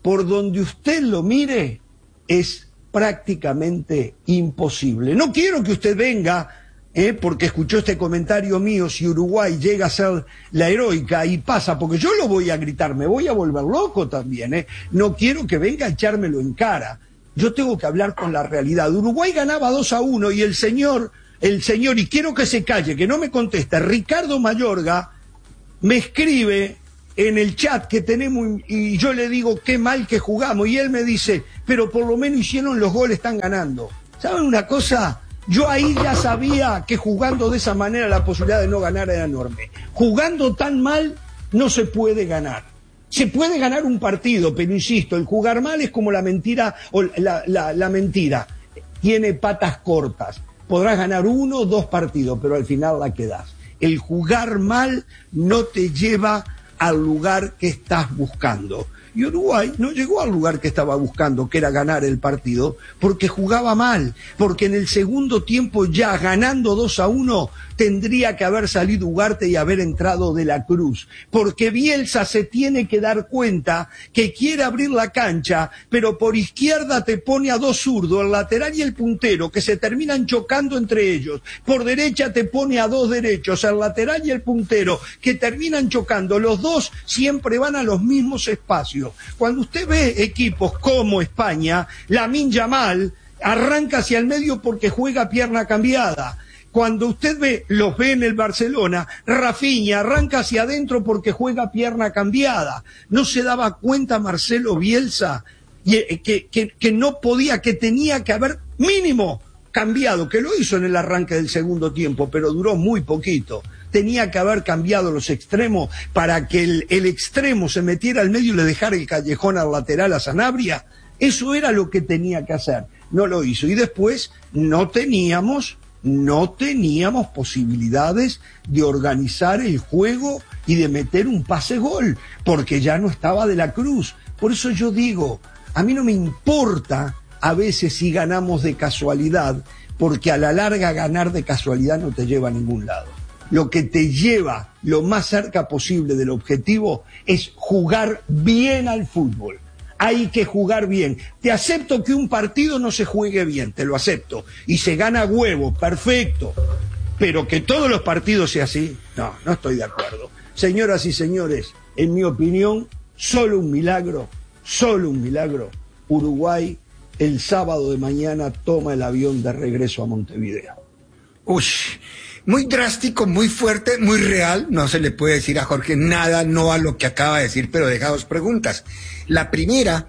por donde usted lo mire, es prácticamente imposible. No quiero que usted venga, eh, porque escuchó este comentario mío, si Uruguay llega a ser la heroica y pasa, porque yo lo voy a gritar, me voy a volver loco también, eh. No quiero que venga a echármelo en cara. Yo tengo que hablar con la realidad. Uruguay ganaba dos a uno y el señor, el señor, y quiero que se calle, que no me contesta, Ricardo Mayorga, me escribe en el chat que tenemos y yo le digo qué mal que jugamos y él me dice, pero por lo menos hicieron los goles, están ganando. ¿Saben una cosa? Yo ahí ya sabía que jugando de esa manera la posibilidad de no ganar era enorme. Jugando tan mal no se puede ganar. Se puede ganar un partido, pero insisto, el jugar mal es como la mentira, o la, la, la mentira, tiene patas cortas. Podrás ganar uno o dos partidos, pero al final la quedás. El jugar mal no te lleva al lugar que estás buscando. Y Uruguay no llegó al lugar que estaba buscando, que era ganar el partido, porque jugaba mal, porque en el segundo tiempo ya ganando dos a uno tendría que haber salido Ugarte y haber entrado De la Cruz, porque Bielsa se tiene que dar cuenta que quiere abrir la cancha, pero por izquierda te pone a dos zurdos, el lateral y el puntero, que se terminan chocando entre ellos, por derecha te pone a dos derechos, el lateral y el puntero, que terminan chocando, los dos siempre van a los mismos espacios. Cuando usted ve equipos como España, Lamine Yamal arranca hacia el medio porque juega pierna cambiada. Cuando usted ve, los ve en el Barcelona, Rafinha arranca hacia adentro porque juega pierna cambiada. ¿No se daba cuenta Marcelo Bielsa que, que, que no podía, que tenía que haber mínimo cambiado, que lo hizo en el arranque del segundo tiempo, pero duró muy poquito? Tenía que haber cambiado los extremos para que el, el extremo se metiera al medio y le dejara el callejón al lateral a Sanabria. Eso era lo que tenía que hacer. No lo hizo. Y después no teníamos, no teníamos posibilidades de organizar el juego y de meter un pase gol, porque ya no estaba De la Cruz. Por eso yo digo, a mí no me importa a veces si ganamos de casualidad, porque a la larga ganar de casualidad no te lleva a ningún lado. Lo que te lleva lo más cerca posible del objetivo es jugar bien al fútbol. Hay que jugar bien. Te acepto que un partido no se juegue bien, te lo acepto. Y se gana huevo, perfecto. Pero que todos los partidos sea así, no, no estoy de acuerdo. Señoras y señores, en mi opinión, solo un milagro, solo un milagro. Uruguay el sábado de mañana toma el avión de regreso a Montevideo. Uy, muy drástico, muy fuerte, muy real. No se le puede decir a Jorge nada, no a lo que acaba de decir, pero deja dos preguntas. La primera,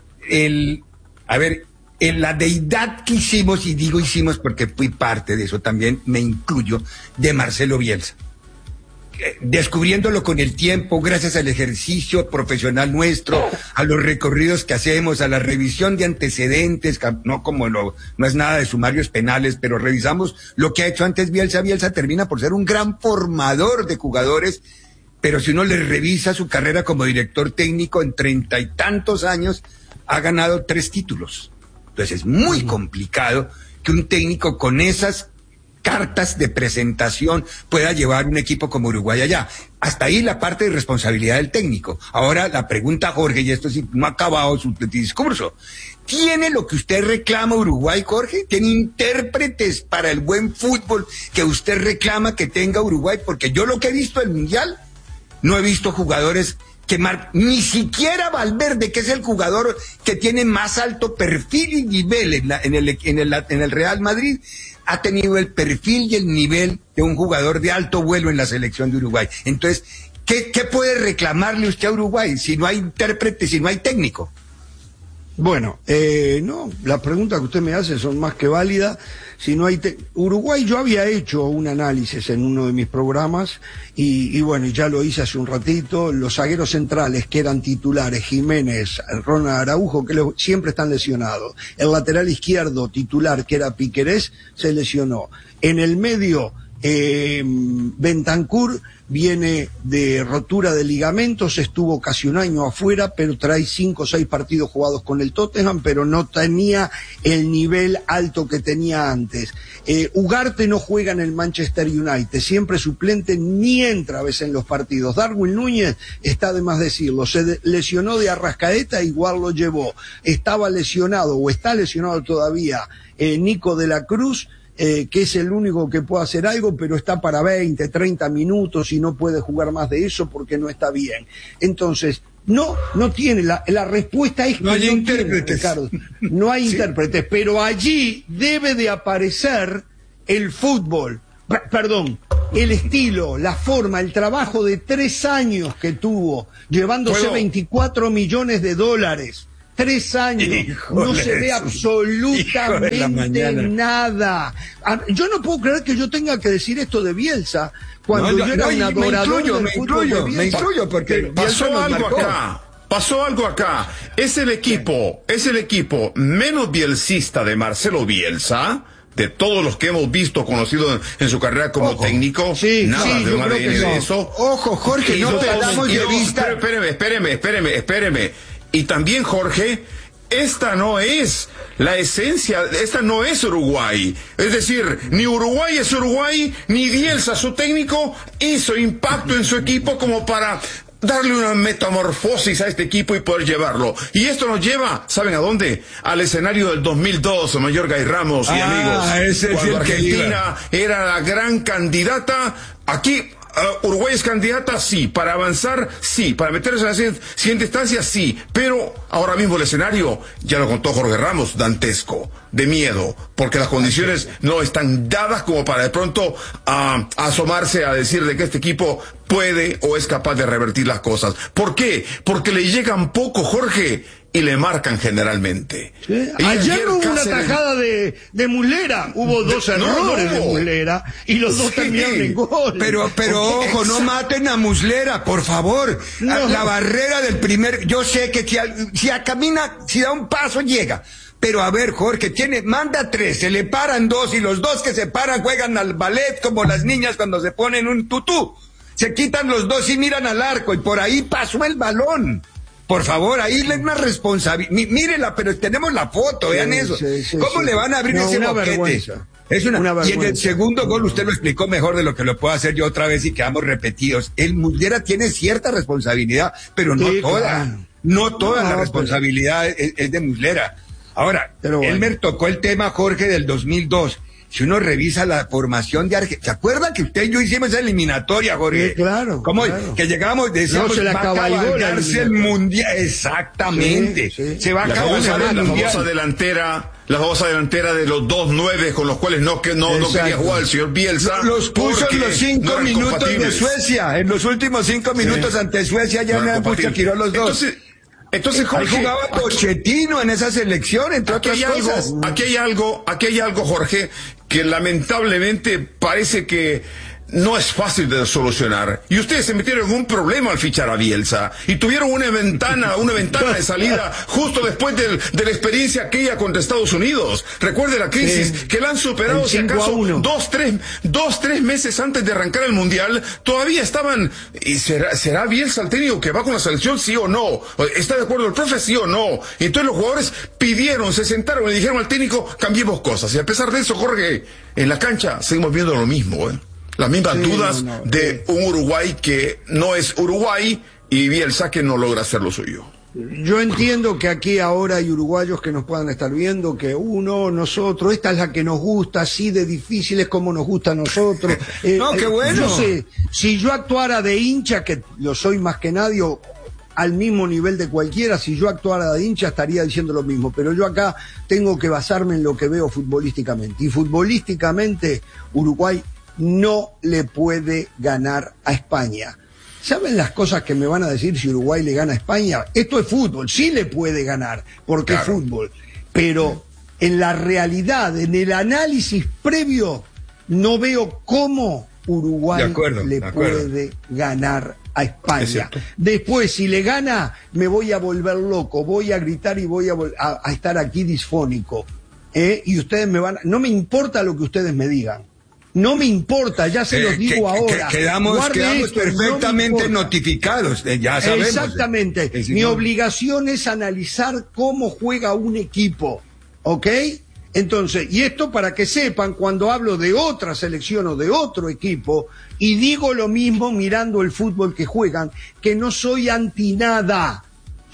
el, a ver, en la deidad que hicimos, y digo hicimos porque fui parte de eso también, me incluyo, de Marcelo Bielsa. Descubriéndolo con el tiempo, gracias al ejercicio profesional nuestro, a los recorridos que hacemos, a la revisión de antecedentes, no como lo, no es nada de sumarios penales, pero revisamos lo que ha hecho antes Bielsa. Bielsa termina por ser un gran formador de jugadores, pero si uno le revisa su carrera como director técnico, en treinta y tantos años ha ganado tres títulos. Entonces es muy complicado que un técnico con esas cartas de presentación pueda llevar un equipo como Uruguay allá. Hasta ahí la parte de responsabilidad del técnico. Ahora la pregunta, Jorge, y esto sí no ha acabado su discurso. ¿Tiene lo que usted reclama Uruguay, Jorge? ¿Tiene intérpretes para el buen fútbol que usted reclama que tenga Uruguay? Porque yo lo que he visto del Mundial, no he visto jugadores que mar... ni siquiera Valverde, que es el jugador que tiene más alto perfil y nivel en, la, en, el, en, el, en el Real Madrid, ha tenido el perfil y el nivel de un jugador de alto vuelo en la selección de Uruguay. Entonces, ¿qué, qué puede reclamarle usted a Uruguay si no hay intérprete, si no hay técnico? Bueno, eh, no, las preguntas que usted me hace son más que válidas. Si no hay te... Uruguay, yo había hecho un análisis en uno de mis programas y, y bueno, ya lo hice hace un ratito. Los zagueros centrales que eran titulares, Jiménez, Ronald Araujo, que le... siempre están lesionados. El lateral izquierdo titular, que era Piquerés, se lesionó. En el medio, Eh, Bentancur viene de rotura de ligamentos, estuvo casi un año afuera, pero trae cinco o seis partidos jugados con el Tottenham, pero no tenía el nivel alto que tenía antes. Eh, Ugarte no juega en el Manchester United, siempre suplente, ni entra a veces en los partidos. Darwin Núñez, está de más decirlo, se de- lesionó de Arrascaeta, igual lo llevó. Estaba lesionado, o está lesionado todavía, eh, Nico de la Cruz, Eh, que es el único que puede hacer algo, pero está para veinte, treinta minutos y no puede jugar más de eso porque no está bien. Entonces, no, no tiene, la, la respuesta es que no hay no intérpretes. tiene, Ricardo. No hay Sí. intérpretes, pero allí debe de aparecer el fútbol, P- perdón, el estilo, la forma, el trabajo de tres años que tuvo, llevándose ¿Puedo? veinticuatro millones de dólares. Tres años, Híjole, no se ve hijo absolutamente de la mañana. nada. Ah, Yo no puedo creer que yo tenga que decir esto de Bielsa cuando No, yo no, era no, un y me adorador incluyo, del me fútbol incluyo, de me Bielsa. incluyo, porque Pero Bielsa Pasó nos algo marcó. acá. Pasó algo acá. Es el equipo, es el equipo menos bielcista de Marcelo Bielsa, de todos los que hemos visto, conocido en, en su carrera como Ojo. técnico. Sí, nada sí, de yo un creo A D N que de sí. eso. Ojo, Jorge, Y no perdamos de no, vista. Espéreme, espéreme, espéreme, espéreme. Y también, Jorge, esta no es la esencia, esta no es Uruguay. Es decir, ni Uruguay es Uruguay, ni Bielsa, su técnico, hizo impacto en su equipo como para darle una metamorfosis a este equipo y poder llevarlo. Y esto nos lleva, ¿saben a dónde? Al escenario del dos mil dos, Mayor Gay Ramos y Ah, amigos. ese es Cuando el que Argentina era la gran candidata, aquí Uh, Uruguay es candidata, sí. Para avanzar, sí. Para meterse en la siguiente, siguiente instancia, sí. Pero ahora mismo el escenario, ya lo contó Jorge Ramos, dantesco, de miedo, porque las condiciones no están dadas como para de pronto uh, asomarse a decir de que este equipo puede o es capaz de revertir las cosas. ¿Por qué? Porque le llegan poco, Jorge, y le marcan generalmente. Sí. Y Ayer no hubo una Cáceres- tajada de, de Muslera, hubo dos De- no, errores no. de Muslera y los dos Sí, terminaron en gol. Pero, pero ojo, no maten a Muslera, por favor. No. A- La barrera del primer, yo sé que si, al- si a- camina, si da un paso llega. Pero a ver, Jorge, tiene, manda tres, se le paran dos y los dos que se paran juegan al ballet como las niñas cuando se ponen un tutú. Se quitan los dos y miran al arco y por ahí pasó el balón. Por favor, ahí le una responsabilidad. Mírela, pero tenemos la foto, vean Sí, eso. sí, sí, ¿Cómo sí. le van a abrir No, ese una boquete? vergüenza. Es una, Una y en el vergüenza. segundo gol usted lo explicó mejor de lo que lo puedo hacer yo otra vez y quedamos repetidos. El Muslera tiene cierta responsabilidad, pero no Sí, toda. claro. No toda No, la pero- responsabilidad es, es de Muslera. Ahora, Pero bueno. Elmer tocó el tema, Jorge, del dos mil dos. Si uno revisa la formación de Argentina, ¿se acuerdan que usted y yo hicimos esa eliminatoria, Jorge? Sí, claro, ¿Cómo? claro. Que llegábamos, decíamos, No, se la va a cabalgó la cabalgarse el eliminatoria. mundial. Exactamente. Sí, sí. Se va a La cabalgar famosa, el la mundial. famosa delantera, la famosa delantera de los dos nueve con los cuales no, que no, no Exacto. quería jugar el señor Bielsa. Los puso porque en los cinco no eran minutos de compatibles. Suecia. En los últimos cinco minutos ante Suecia ya No no eran han compatibles. tiró los dos. Entonces, entonces Ahí Jorge, jugaba Pochettino en esa selección, entre aquí otras hay cosas. algo, aquí hay algo, aquí hay algo, Jorge, que lamentablemente parece que no es fácil de solucionar. Y ustedes se metieron en un problema al fichar a Bielsa. Y tuvieron una ventana, una ventana de salida justo después del- de la experiencia aquella contra Estados Unidos. Recuerde la crisis, Sí. que la han superado, El si cinco a acaso, uno. dos, tres, dos, tres meses antes de arrancar el Mundial. Todavía estaban, ¿y será, será Bielsa el técnico que va con la selección, sí o no? ¿Está de acuerdo el profe, sí o no? Y entonces los jugadores pidieron, se sentaron y le dijeron al técnico, cambiemos cosas. Y a pesar de eso, Jorge, en la cancha seguimos viendo lo mismo, ¿eh? Las mismas Sí, dudas no, no, de un Uruguay que no es Uruguay y Bielsa que no logra hacer lo suyo. Yo entiendo que aquí ahora hay uruguayos que nos puedan estar viendo, que uno, nosotros, esta es la que nos gusta, así de difícil es como nos gusta a nosotros. Eh, No, qué eh, bueno. Yo sé, si yo actuara de hincha, que lo soy más que nadie, o al mismo nivel de cualquiera, si yo actuara de hincha estaría diciendo lo mismo, pero yo acá tengo que basarme en lo que veo futbolísticamente. Y futbolísticamente Uruguay no le puede ganar a España. ¿Saben las cosas que me van a decir si Uruguay le gana a España? Esto es fútbol, sí le puede ganar, porque Claro. es fútbol. Pero en la realidad, en el análisis previo, no veo cómo Uruguay De acuerdo, le de acuerdo. puede ganar a Es España. cierto. Después, si le gana, me voy a volver loco, voy a gritar y voy a, vol- a- a estar aquí disfónico. ¿eh? Y ustedes me van, no me importa lo que ustedes me digan. No me importa, ya se Eh, los digo que- ahora. que- quedamos Guarde quedamos esto, no me perfectamente importa. notificados, eh, ya sabemos. Exactamente. Eh, si Mi no- obligación es analizar cómo juega un equipo, ¿ok? Entonces, y esto para que sepan, cuando hablo de otra selección o de otro equipo, y digo lo mismo mirando el fútbol que juegan, que no soy anti nada,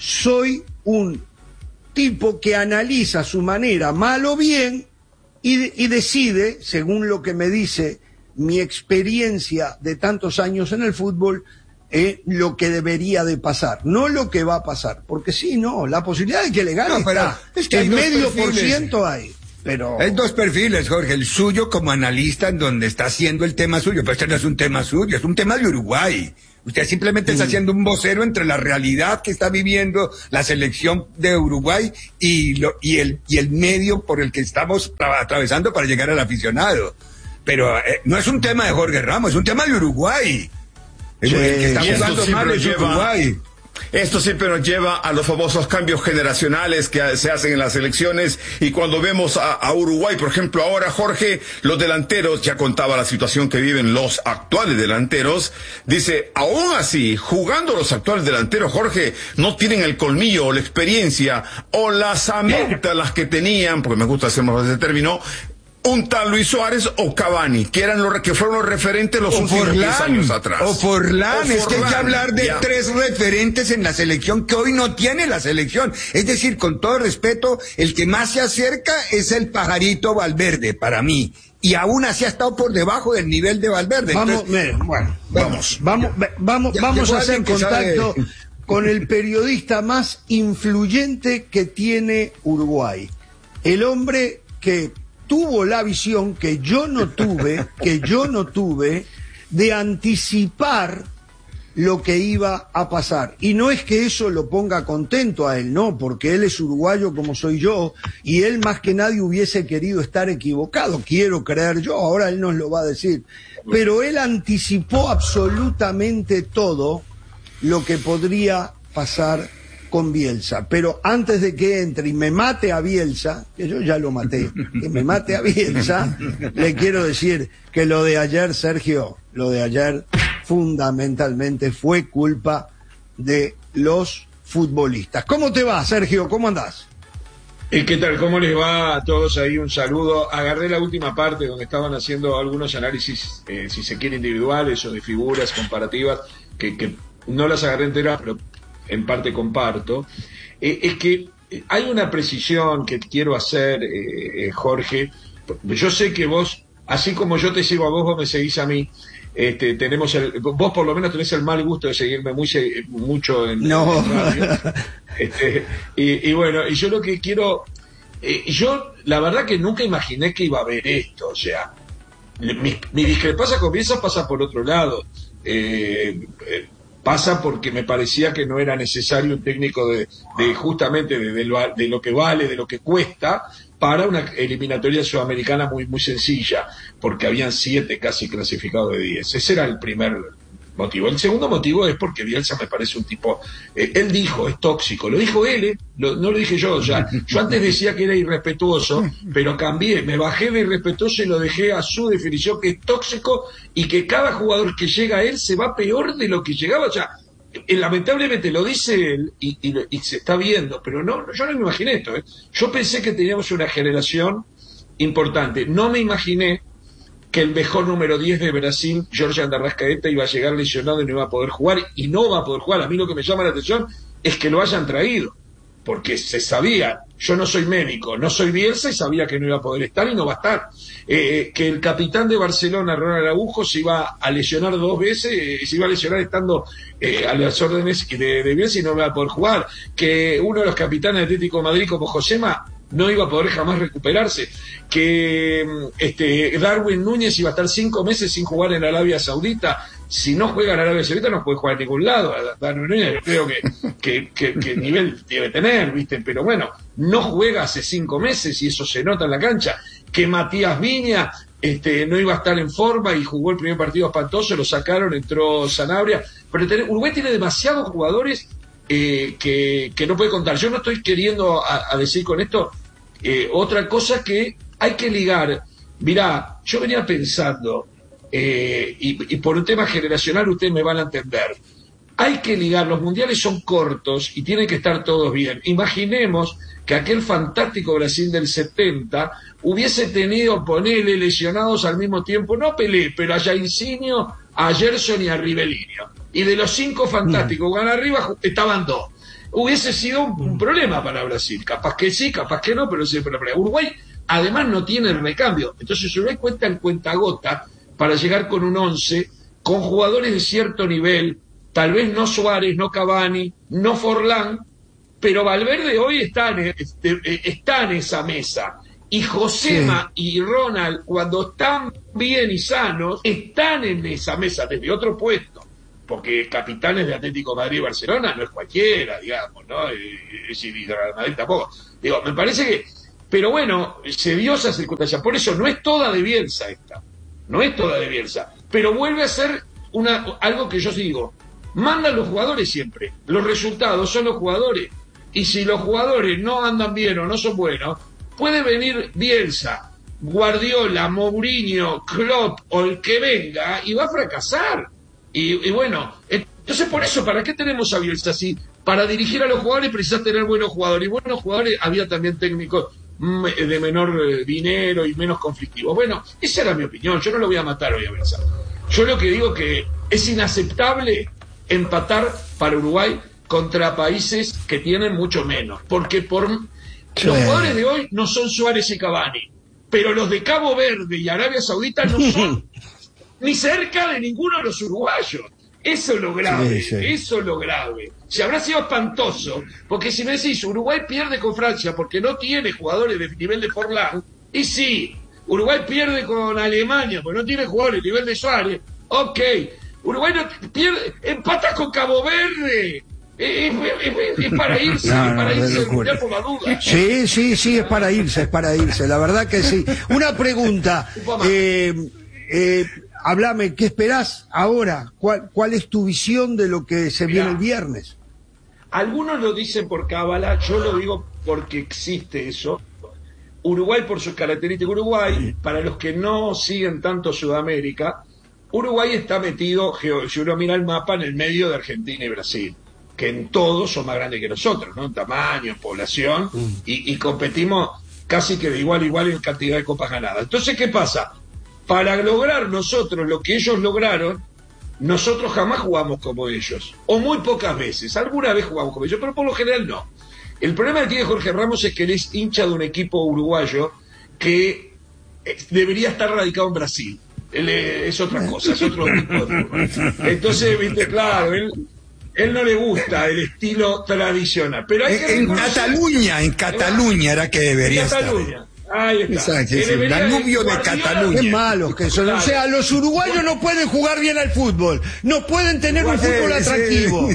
soy un tipo que analiza su manera, mal o bien, y, y decide, según lo que me dice mi experiencia de tantos años en el fútbol, eh, lo que debería de pasar, no lo que va a pasar, porque sí, no, la posibilidad de que le gane No, pero está, es que hay el dos medio por perfiles. ciento hay, pero... Hay dos perfiles, Jorge, el suyo como analista en donde está haciendo el tema suyo, pero este no es un tema suyo, es un tema de Uruguay. Usted simplemente está haciendo un vocero entre la realidad que está viviendo la selección de Uruguay y, lo, y, el, y el medio por el que estamos tra- atravesando para llegar al aficionado. Pero eh, no es un tema de Jorge Ramos, es un tema de Uruguay. El, el que está Y esto jugando siempre mal nos es lleva- Uruguay. Esto siempre nos lleva a los famosos cambios generacionales que se hacen en las elecciones, y cuando vemos a, a Uruguay, por ejemplo, ahora, Jorge, los delanteros, ya contaba la situación que viven los actuales delanteros, dice, aún así, jugando los actuales delanteros, Jorge, no tienen el colmillo o la experiencia o las ametas las que tenían, porque me gusta hacer más ese término, un tal Luis Suárez o Cavani, que eran los que fueron los referentes los O últimos diez Forlán, años atrás. o Forlán, O es que hay que Forlán, hablar de ya. tres referentes en la selección que hoy no tiene la selección. Es decir, con todo respeto, el que más se acerca es el pajarito Valverde, para mí. Y aún así ha estado por debajo del nivel de Valverde. Vamos, Entonces, mire, bueno, vamos, vamos, ve- vamos, Ya- vamos llegó a hacer alguien que contacto sabe. con el periodista más influyente que tiene Uruguay. El hombre que tuvo la visión que yo no tuve, que yo no tuve, de anticipar lo que iba a pasar. Y no es que eso lo ponga contento a él, no, porque él es uruguayo como soy yo, y él más que nadie hubiese querido estar equivocado, quiero creer yo, ahora él nos lo va a decir. Pero él anticipó absolutamente todo lo que podría pasar con Bielsa. Pero antes de que entre y me mate a Bielsa, que yo ya lo maté, que me mate a Bielsa, le quiero decir que lo de ayer, Sergio, lo de ayer fundamentalmente fue culpa de los futbolistas. ¿Cómo te va, Sergio? ¿Cómo andás? ¿Y qué tal? ¿Cómo les va a todos ahí? Un saludo. Agarré la última parte donde estaban haciendo algunos análisis, eh, si se quiere, individuales o de figuras comparativas, que, que no las agarré enteras, pero en parte comparto. Eh, es que hay una precisión que quiero hacer, eh, eh, Jorge. Yo sé que vos, así como yo te sigo a vos, vos me seguís a mí. Este, tenemos el, vos por lo menos tenés el mal gusto de seguirme muy, mucho en, no. en radio. Este, y, y bueno, y yo lo que quiero, eh, yo la verdad que nunca imaginé que iba a haber esto, o sea, mi, mi discrepancia con Bielsa pasa por otro lado, eh, eh, pasa porque me parecía que no era necesario un técnico de, de justamente de, de, lo, de lo que vale, de lo que cuesta, para una eliminatoria sudamericana muy muy sencilla, porque habían siete casi clasificados de diez. Ese era el primer motivo. El segundo motivo es porque Bielsa me parece un tipo, eh, él dijo, es tóxico, lo dijo él, eh, lo, no lo dije yo, o sea, yo antes decía que era irrespetuoso, pero cambié, me bajé de irrespetuoso y lo dejé a su definición, que es tóxico y que cada jugador que llega a él se va peor de lo que llegaba, o sea, eh, lamentablemente lo dice él y, y, y se está viendo, pero no, yo no me imaginé esto, eh. Yo pensé que teníamos una generación importante, no me imaginé que el mejor número diez de Brasil, Jorge Arrascaeta, iba a llegar lesionado y no iba a poder jugar, y no va a poder jugar. A mí lo que me llama la atención es que lo hayan traído, porque se sabía, yo no soy médico, no soy Bielsa, y sabía que no iba a poder estar y no va a estar. Eh, que el capitán de Barcelona, Ronald Araujo, se iba a lesionar dos veces, eh, se iba a lesionar estando eh, a las órdenes de, de Bielsa y no va a poder jugar. Que uno de los capitanes de Atlético de Madrid, como Josema, no iba a poder jamás recuperarse, que este Darwin Núñez iba a estar cinco meses sin jugar en Arabia Saudita. Si no juega en Arabia Saudita no puede jugar en ningún lado. Darwin Núñez yo creo que, que, que, que nivel debe tener, ¿viste? Pero bueno, no juega hace cinco meses y eso se nota en la cancha. Que Matías Viña este, no iba a estar en forma y jugó el primer partido espantoso, lo sacaron, entró Sanabria. Pero ten, Uruguay tiene demasiados jugadores Eh, que, que no puede contar. Yo no estoy queriendo a, a decir con esto eh, otra cosa, que hay que ligar Mirá, yo venía pensando, eh, y, y por un tema generacional ustedes me van a entender, hay que ligar, los mundiales son cortos y tienen que estar todos bien. Imaginemos que aquel fantástico Brasil del setenta hubiese tenido, ponele, lesionados al mismo tiempo, no a Pelé, pero a Jairzinho, a Gerson y a Rivellino. Y de los cinco fantásticos que van arriba estaban dos. Hubiese sido un, un problema para Brasil. Capaz que sí, capaz que no, pero siempre para Uruguay. Además no tiene el recambio. Entonces Uruguay cuenta en cuentagota para llegar con un once, con jugadores de cierto nivel, tal vez no Suárez, no Cavani, no Forlán, pero Valverde hoy está en, está en esa mesa. Y Josema sí. y Ronald, cuando están bien y sanos, están en esa mesa desde otro puesto. Porque capitanes de Atlético de Madrid y Barcelona no es cualquiera, digamos, ¿no? Es decir, y de Real Madrid tampoco. Digo, me parece que... Pero bueno, se dio esa circunstancia. Por eso no es toda de Bielsa esta. No es toda de Bielsa. Pero vuelve a ser una, algo que yo digo. Mandan los jugadores siempre. Los resultados son los jugadores. Y si los jugadores no andan bien o no son buenos, puede venir Bielsa, Guardiola, Mourinho, Klopp o el que venga y va a fracasar. Y, y bueno, entonces por eso, ¿para qué tenemos a Bielsa así? Para dirigir a los jugadores precisas tener buenos jugadores. Y buenos jugadores había también técnicos de menor dinero y menos conflictivos. Bueno, esa era mi opinión. Yo no lo voy a matar hoy a Bielsa. Yo lo que digo que es inaceptable empatar para Uruguay contra países que tienen mucho menos. Porque por sí. los jugadores de hoy no son Suárez y Cavani. Pero los de Cabo Verde y Arabia Saudita no son ni cerca de ninguno de los uruguayos. Eso es lo grave, sí, sí. eso es lo grave. Si habrá sido espantoso, porque si me decís, Uruguay pierde con Francia porque no tiene jugadores de nivel de Forlán, y sí, Uruguay pierde con Alemania porque no tiene jugadores de nivel de Suárez, ok, Uruguay no pierde, empata con Cabo Verde. Es, es, es, es para irse, no, es para no, irse por la duda. Sí, sí, sí, es para irse, es para irse, la verdad que sí. Una pregunta, eh, eh, háblame, ¿qué esperás ahora? ¿Cuál, cuál es tu visión de lo que se Mirá, viene el viernes? Algunos lo dicen por cábala, yo lo digo porque existe eso. Uruguay por sus características. Uruguay, para los que no siguen tanto Sudamérica, Uruguay está metido, si uno mira el mapa, en el medio de Argentina y Brasil, que en todo son más grandes que nosotros, ¿no? En tamaño, en población, mm. y, y competimos casi que de igual a igual en cantidad de copas ganadas. Entonces, ¿qué pasa? Para lograr nosotros lo que ellos lograron, nosotros jamás jugamos como ellos, o muy pocas veces. Alguna vez jugamos como ellos, pero por lo general no. El problema que tiene Jorge Ramos es que él es hincha de un equipo uruguayo que debería estar radicado en Brasil. Él es otra cosa, es otro tipo de fútbol. Entonces, viste, claro, él... Él no le gusta el estilo tradicional. Pero hay que en, en Cataluña, en Cataluña era que debería en Cataluña. estar. Ahí está. Exacto, sí, Danubio de Cataluña. Qué malos que son. Claro. O sea, los uruguayos no pueden jugar bien al fútbol. No pueden tener un fútbol atractivo.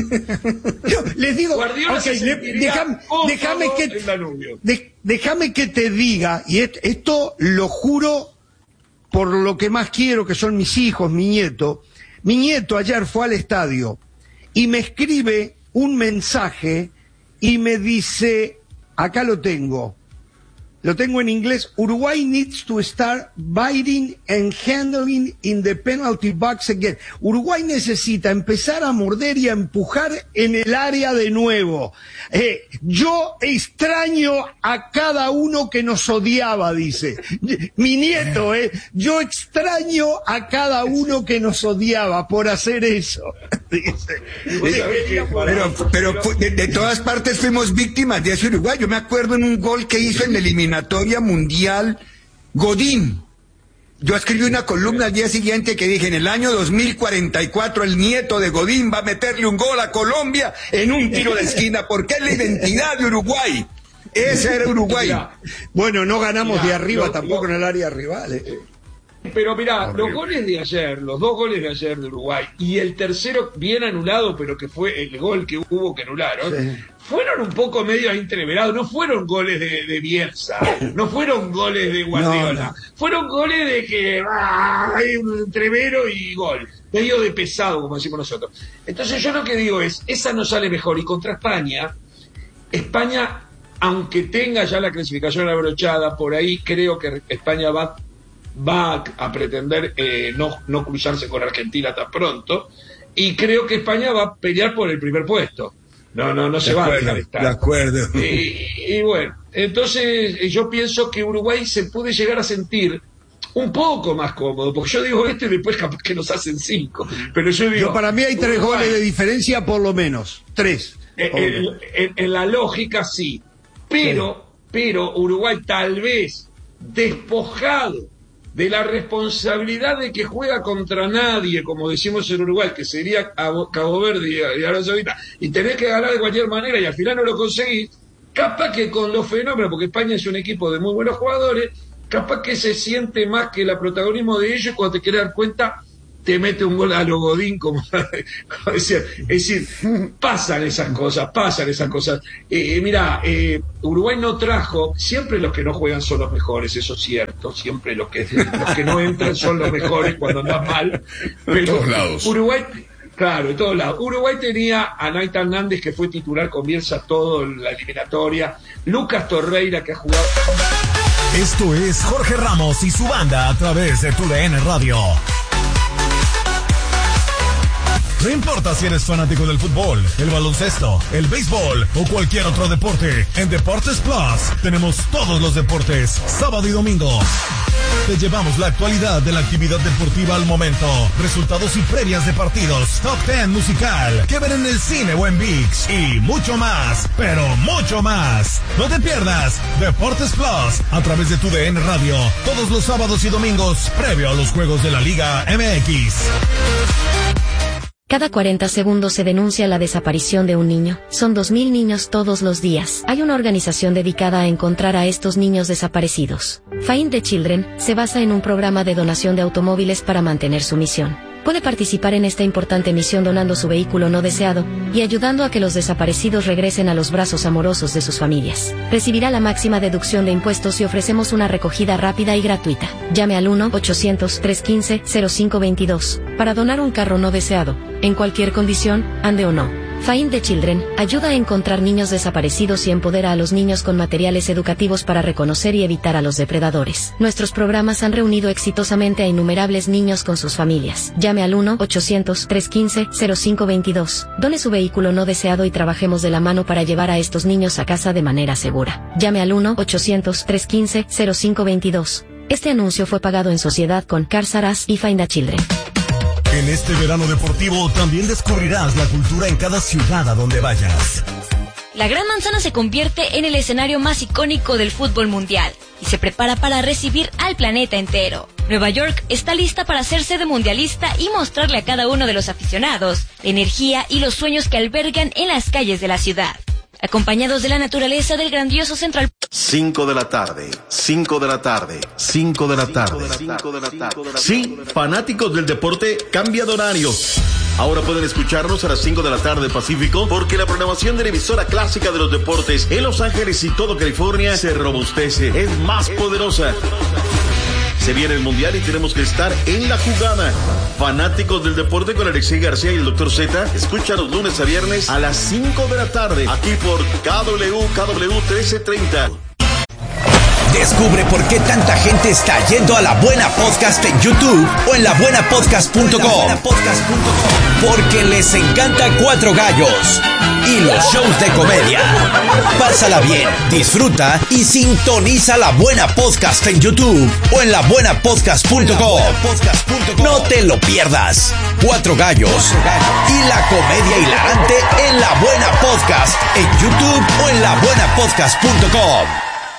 Yo les digo, okay, le, déjame, déjame que de, déjame que te diga, y esto lo juro por lo que más quiero, que son mis hijos, mi nieto. Mi nieto ayer fue al estadio y me escribe un mensaje y me dice, acá lo tengo, lo tengo en inglés, Uruguay needs to start biting and handling in the penalty box again. Uruguay necesita empezar a morder y a empujar en el área de nuevo. Eh, yo extraño a cada uno que nos odiaba, dice. Mi nieto, eh, yo extraño a cada uno que nos odiaba por hacer eso. Dice. Pero, pero de, de todas partes fuimos víctimas de ese Uruguay. Yo me acuerdo en un gol que hizo en la eliminatoria mundial Godín. Yo escribí una columna al día siguiente que dije, en el año dos mil cuarenta y cuatro el nieto de Godín va a meterle un gol a Colombia en un tiro de esquina, porque es la identidad de Uruguay. Ese era Uruguay. Mirá, bueno, no ganamos mirá, de arriba lo, tampoco lo, en el área rival. Eh. Pero mirá, los goles de ayer, los dos goles de ayer de Uruguay, y el tercero bien anulado, pero que fue el gol que hubo que anularon, sí. fueron un poco medio entreverados, no fueron goles de, de Bielsa, no fueron goles de Guardiola, no, no. fueron goles de que ah, hay un entrevero y gol, medio de pesado, como decimos nosotros. Entonces yo lo que digo es, esa no sale mejor, y contra España, España, aunque tenga ya la clasificación abrochada, por ahí creo que España va va a pretender eh, no, no cruzarse con Argentina tan pronto, y creo que España va a pelear por el primer puesto. No, no, no se va a dejar estar. De acuerdo. Y, y bueno, entonces yo pienso que Uruguay se puede llegar a sentir un poco más cómodo, porque yo digo esto y después capaz que nos hacen cinco, pero yo digo... Yo, para mí hay tres Uruguay, goles de diferencia por lo menos, tres. En, en, en, en la lógica sí, pero, sí. pero Uruguay tal vez despojado de la responsabilidad de que juega contra nadie, como decimos en Uruguay, que sería Cabo Verde y Arabia Saudita, y tenés que ganar de cualquier manera y al final no lo conseguís, capaz que con los fenómenos, porque España es un equipo de muy buenos jugadores, capaz que se siente más que el protagonismo de ellos, y cuando te quieres dar cuenta te mete un gol a lo Godín, como, como decía. Es decir, pasan esas cosas, pasan esas cosas. Eh, mira, eh, Uruguay no trajo, siempre los que no juegan son los mejores, eso es cierto, siempre los que, los que no entran son los mejores cuando andan mal. Pero todos lados. Uruguay, claro, en todos lados. Uruguay tenía a Naita Hernández, que fue titular con Bielsa todo la eliminatoria, Lucas Torreira, que ha jugado... Esto es Jorge Ramos y su banda a través de Tu D N Radio. No importa si eres fanático del fútbol, el baloncesto, el béisbol o cualquier otro deporte, en Deportes Plus tenemos todos los deportes, sábado y domingo. Te llevamos la actualidad de la actividad deportiva al momento, resultados y previas de partidos, top ten musical, que ver en el cine o en ViX y mucho más, pero mucho más. No te pierdas Deportes Plus a través de Tu D N Radio, todos los sábados y domingos, previo a los juegos de la Liga M X. Cada cuarenta segundos se denuncia la desaparición de un niño. Son dos mil niños todos los días. Hay una organización dedicada a encontrar a estos niños desaparecidos. Find the Children se basa en un programa de donación de automóviles para mantener su misión. Puede participar en esta importante misión donando su vehículo no deseado y ayudando a que los desaparecidos regresen a los brazos amorosos de sus familias. Recibirá la máxima deducción de impuestos y ofrecemos una recogida rápida y gratuita. Llame al uno ochocientos, trescientos quince, cero cinco veintidós para donar un carro no deseado, en cualquier condición, ande o no. Find the Children ayuda a encontrar niños desaparecidos y empodera a los niños con materiales educativos para reconocer y evitar a los depredadores. Nuestros programas han reunido exitosamente a innumerables niños con sus familias. Llame al uno ochocientos, trescientos quince, cero cinco veintidós. Done su vehículo no deseado y trabajemos de la mano para llevar a estos niños a casa de manera segura. Llame al uno ochocientos, trescientos quince, cero cinco veintidós. Este anuncio fue pagado en sociedad con Cars R Us y Find the Children. En este verano deportivo también descubrirás la cultura en cada ciudad a donde vayas. La Gran Manzana se convierte en el escenario más icónico del fútbol mundial y se prepara para recibir al planeta entero. Nueva York está lista para hacerse de mundialista y mostrarle a cada uno de los aficionados la energía y los sueños que albergan en las calles de la ciudad. Acompañados de la naturaleza del grandioso Central. cinco de la tarde, cinco de la tarde, cinco de la tarde. Sí, fanáticos del deporte, cambia de horario. Ahora pueden escucharnos a las cinco de la tarde Pacífico, porque la programación de la emisora clásica de los deportes en Los Ángeles y todo California se robustece, es más poderosa. Se viene el Mundial y tenemos que estar en la jugada. Fanáticos del deporte con Alexei García y el doctor Z, escucha los lunes a viernes a las cinco de la tarde, aquí por K W K W trece treinta. Descubre por qué tanta gente está yendo a La Buena Podcast en YouTube o en la buena podcast punto com. Porque les encanta Cuatro Gallos y los shows de comedia. Pásala bien, disfruta y sintoniza La Buena Podcast en YouTube o en la buena podcast punto com. No te lo pierdas. Cuatro Gallos y la comedia hilarante en La Buena Podcast en YouTube o en la buena podcast punto com.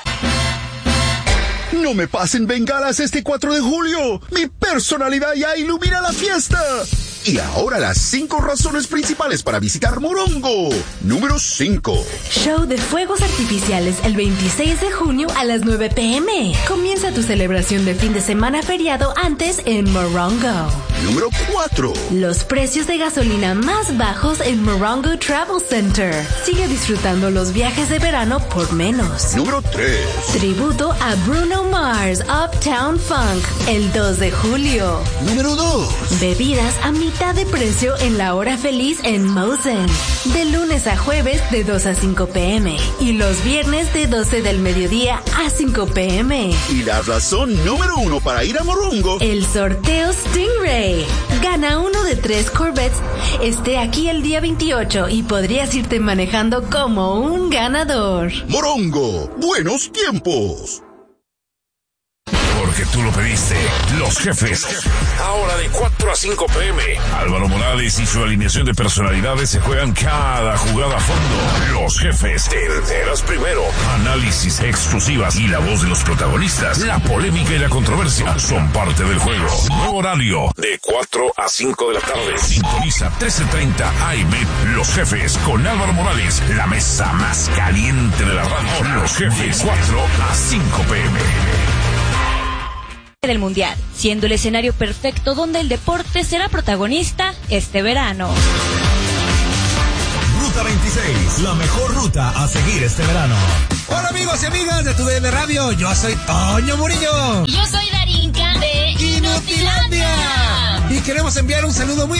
No me pasen bengalas este cuatro de julio. Mi personalidad ya ilumina la fiesta. Y ahora las cinco razones principales para visitar Morongo. Número cinco. Show de fuegos artificiales el veintiséis de junio a las nueve pe eme. Comienza tu celebración de fin de semana feriado antes en Morongo. Número cuatro. Los precios de gasolina más bajos en Morongo Travel Center. Sigue disfrutando los viajes de verano por menos. Número tres. Tributo a Bruno Mars Uptown Funk el dos de julio. Número dos. Bebidas a mi mitad de precio en la hora feliz en Mosen. De lunes a jueves de dos a cinco pm y los viernes de doce del mediodía a cinco pm. Y la razón número uno para ir a Morongo. El sorteo Stingray. Gana uno de tres Corvettes. Esté aquí el día veintiocho y podrías irte manejando como un ganador. Morongo, buenos tiempos. Porque tú lo pediste. Los jefes. Ahora de cuatro a cinco pm. Álvaro Morales y su alineación de personalidades se juegan cada jugada a fondo. Los jefes. Te enteras primero. Análisis exclusivas y la voz de los protagonistas. La polémica y la controversia son parte del juego. Nuevo horario. De cuatro a cinco de la tarde. Sintoniza trece treinta A M. Los jefes con Álvaro Morales. La mesa más caliente de la radio. Los jefes. cuatro a cinco pm. Del Mundial, siendo el escenario perfecto donde el deporte será protagonista este verano. Ruta veintiséis, la mejor ruta a seguir este verano. Hola amigos y amigas de Tu D N Radio, yo soy Toño Murillo. Yo soy Darinka de Inutilandia. Y queremos enviar un saludo muy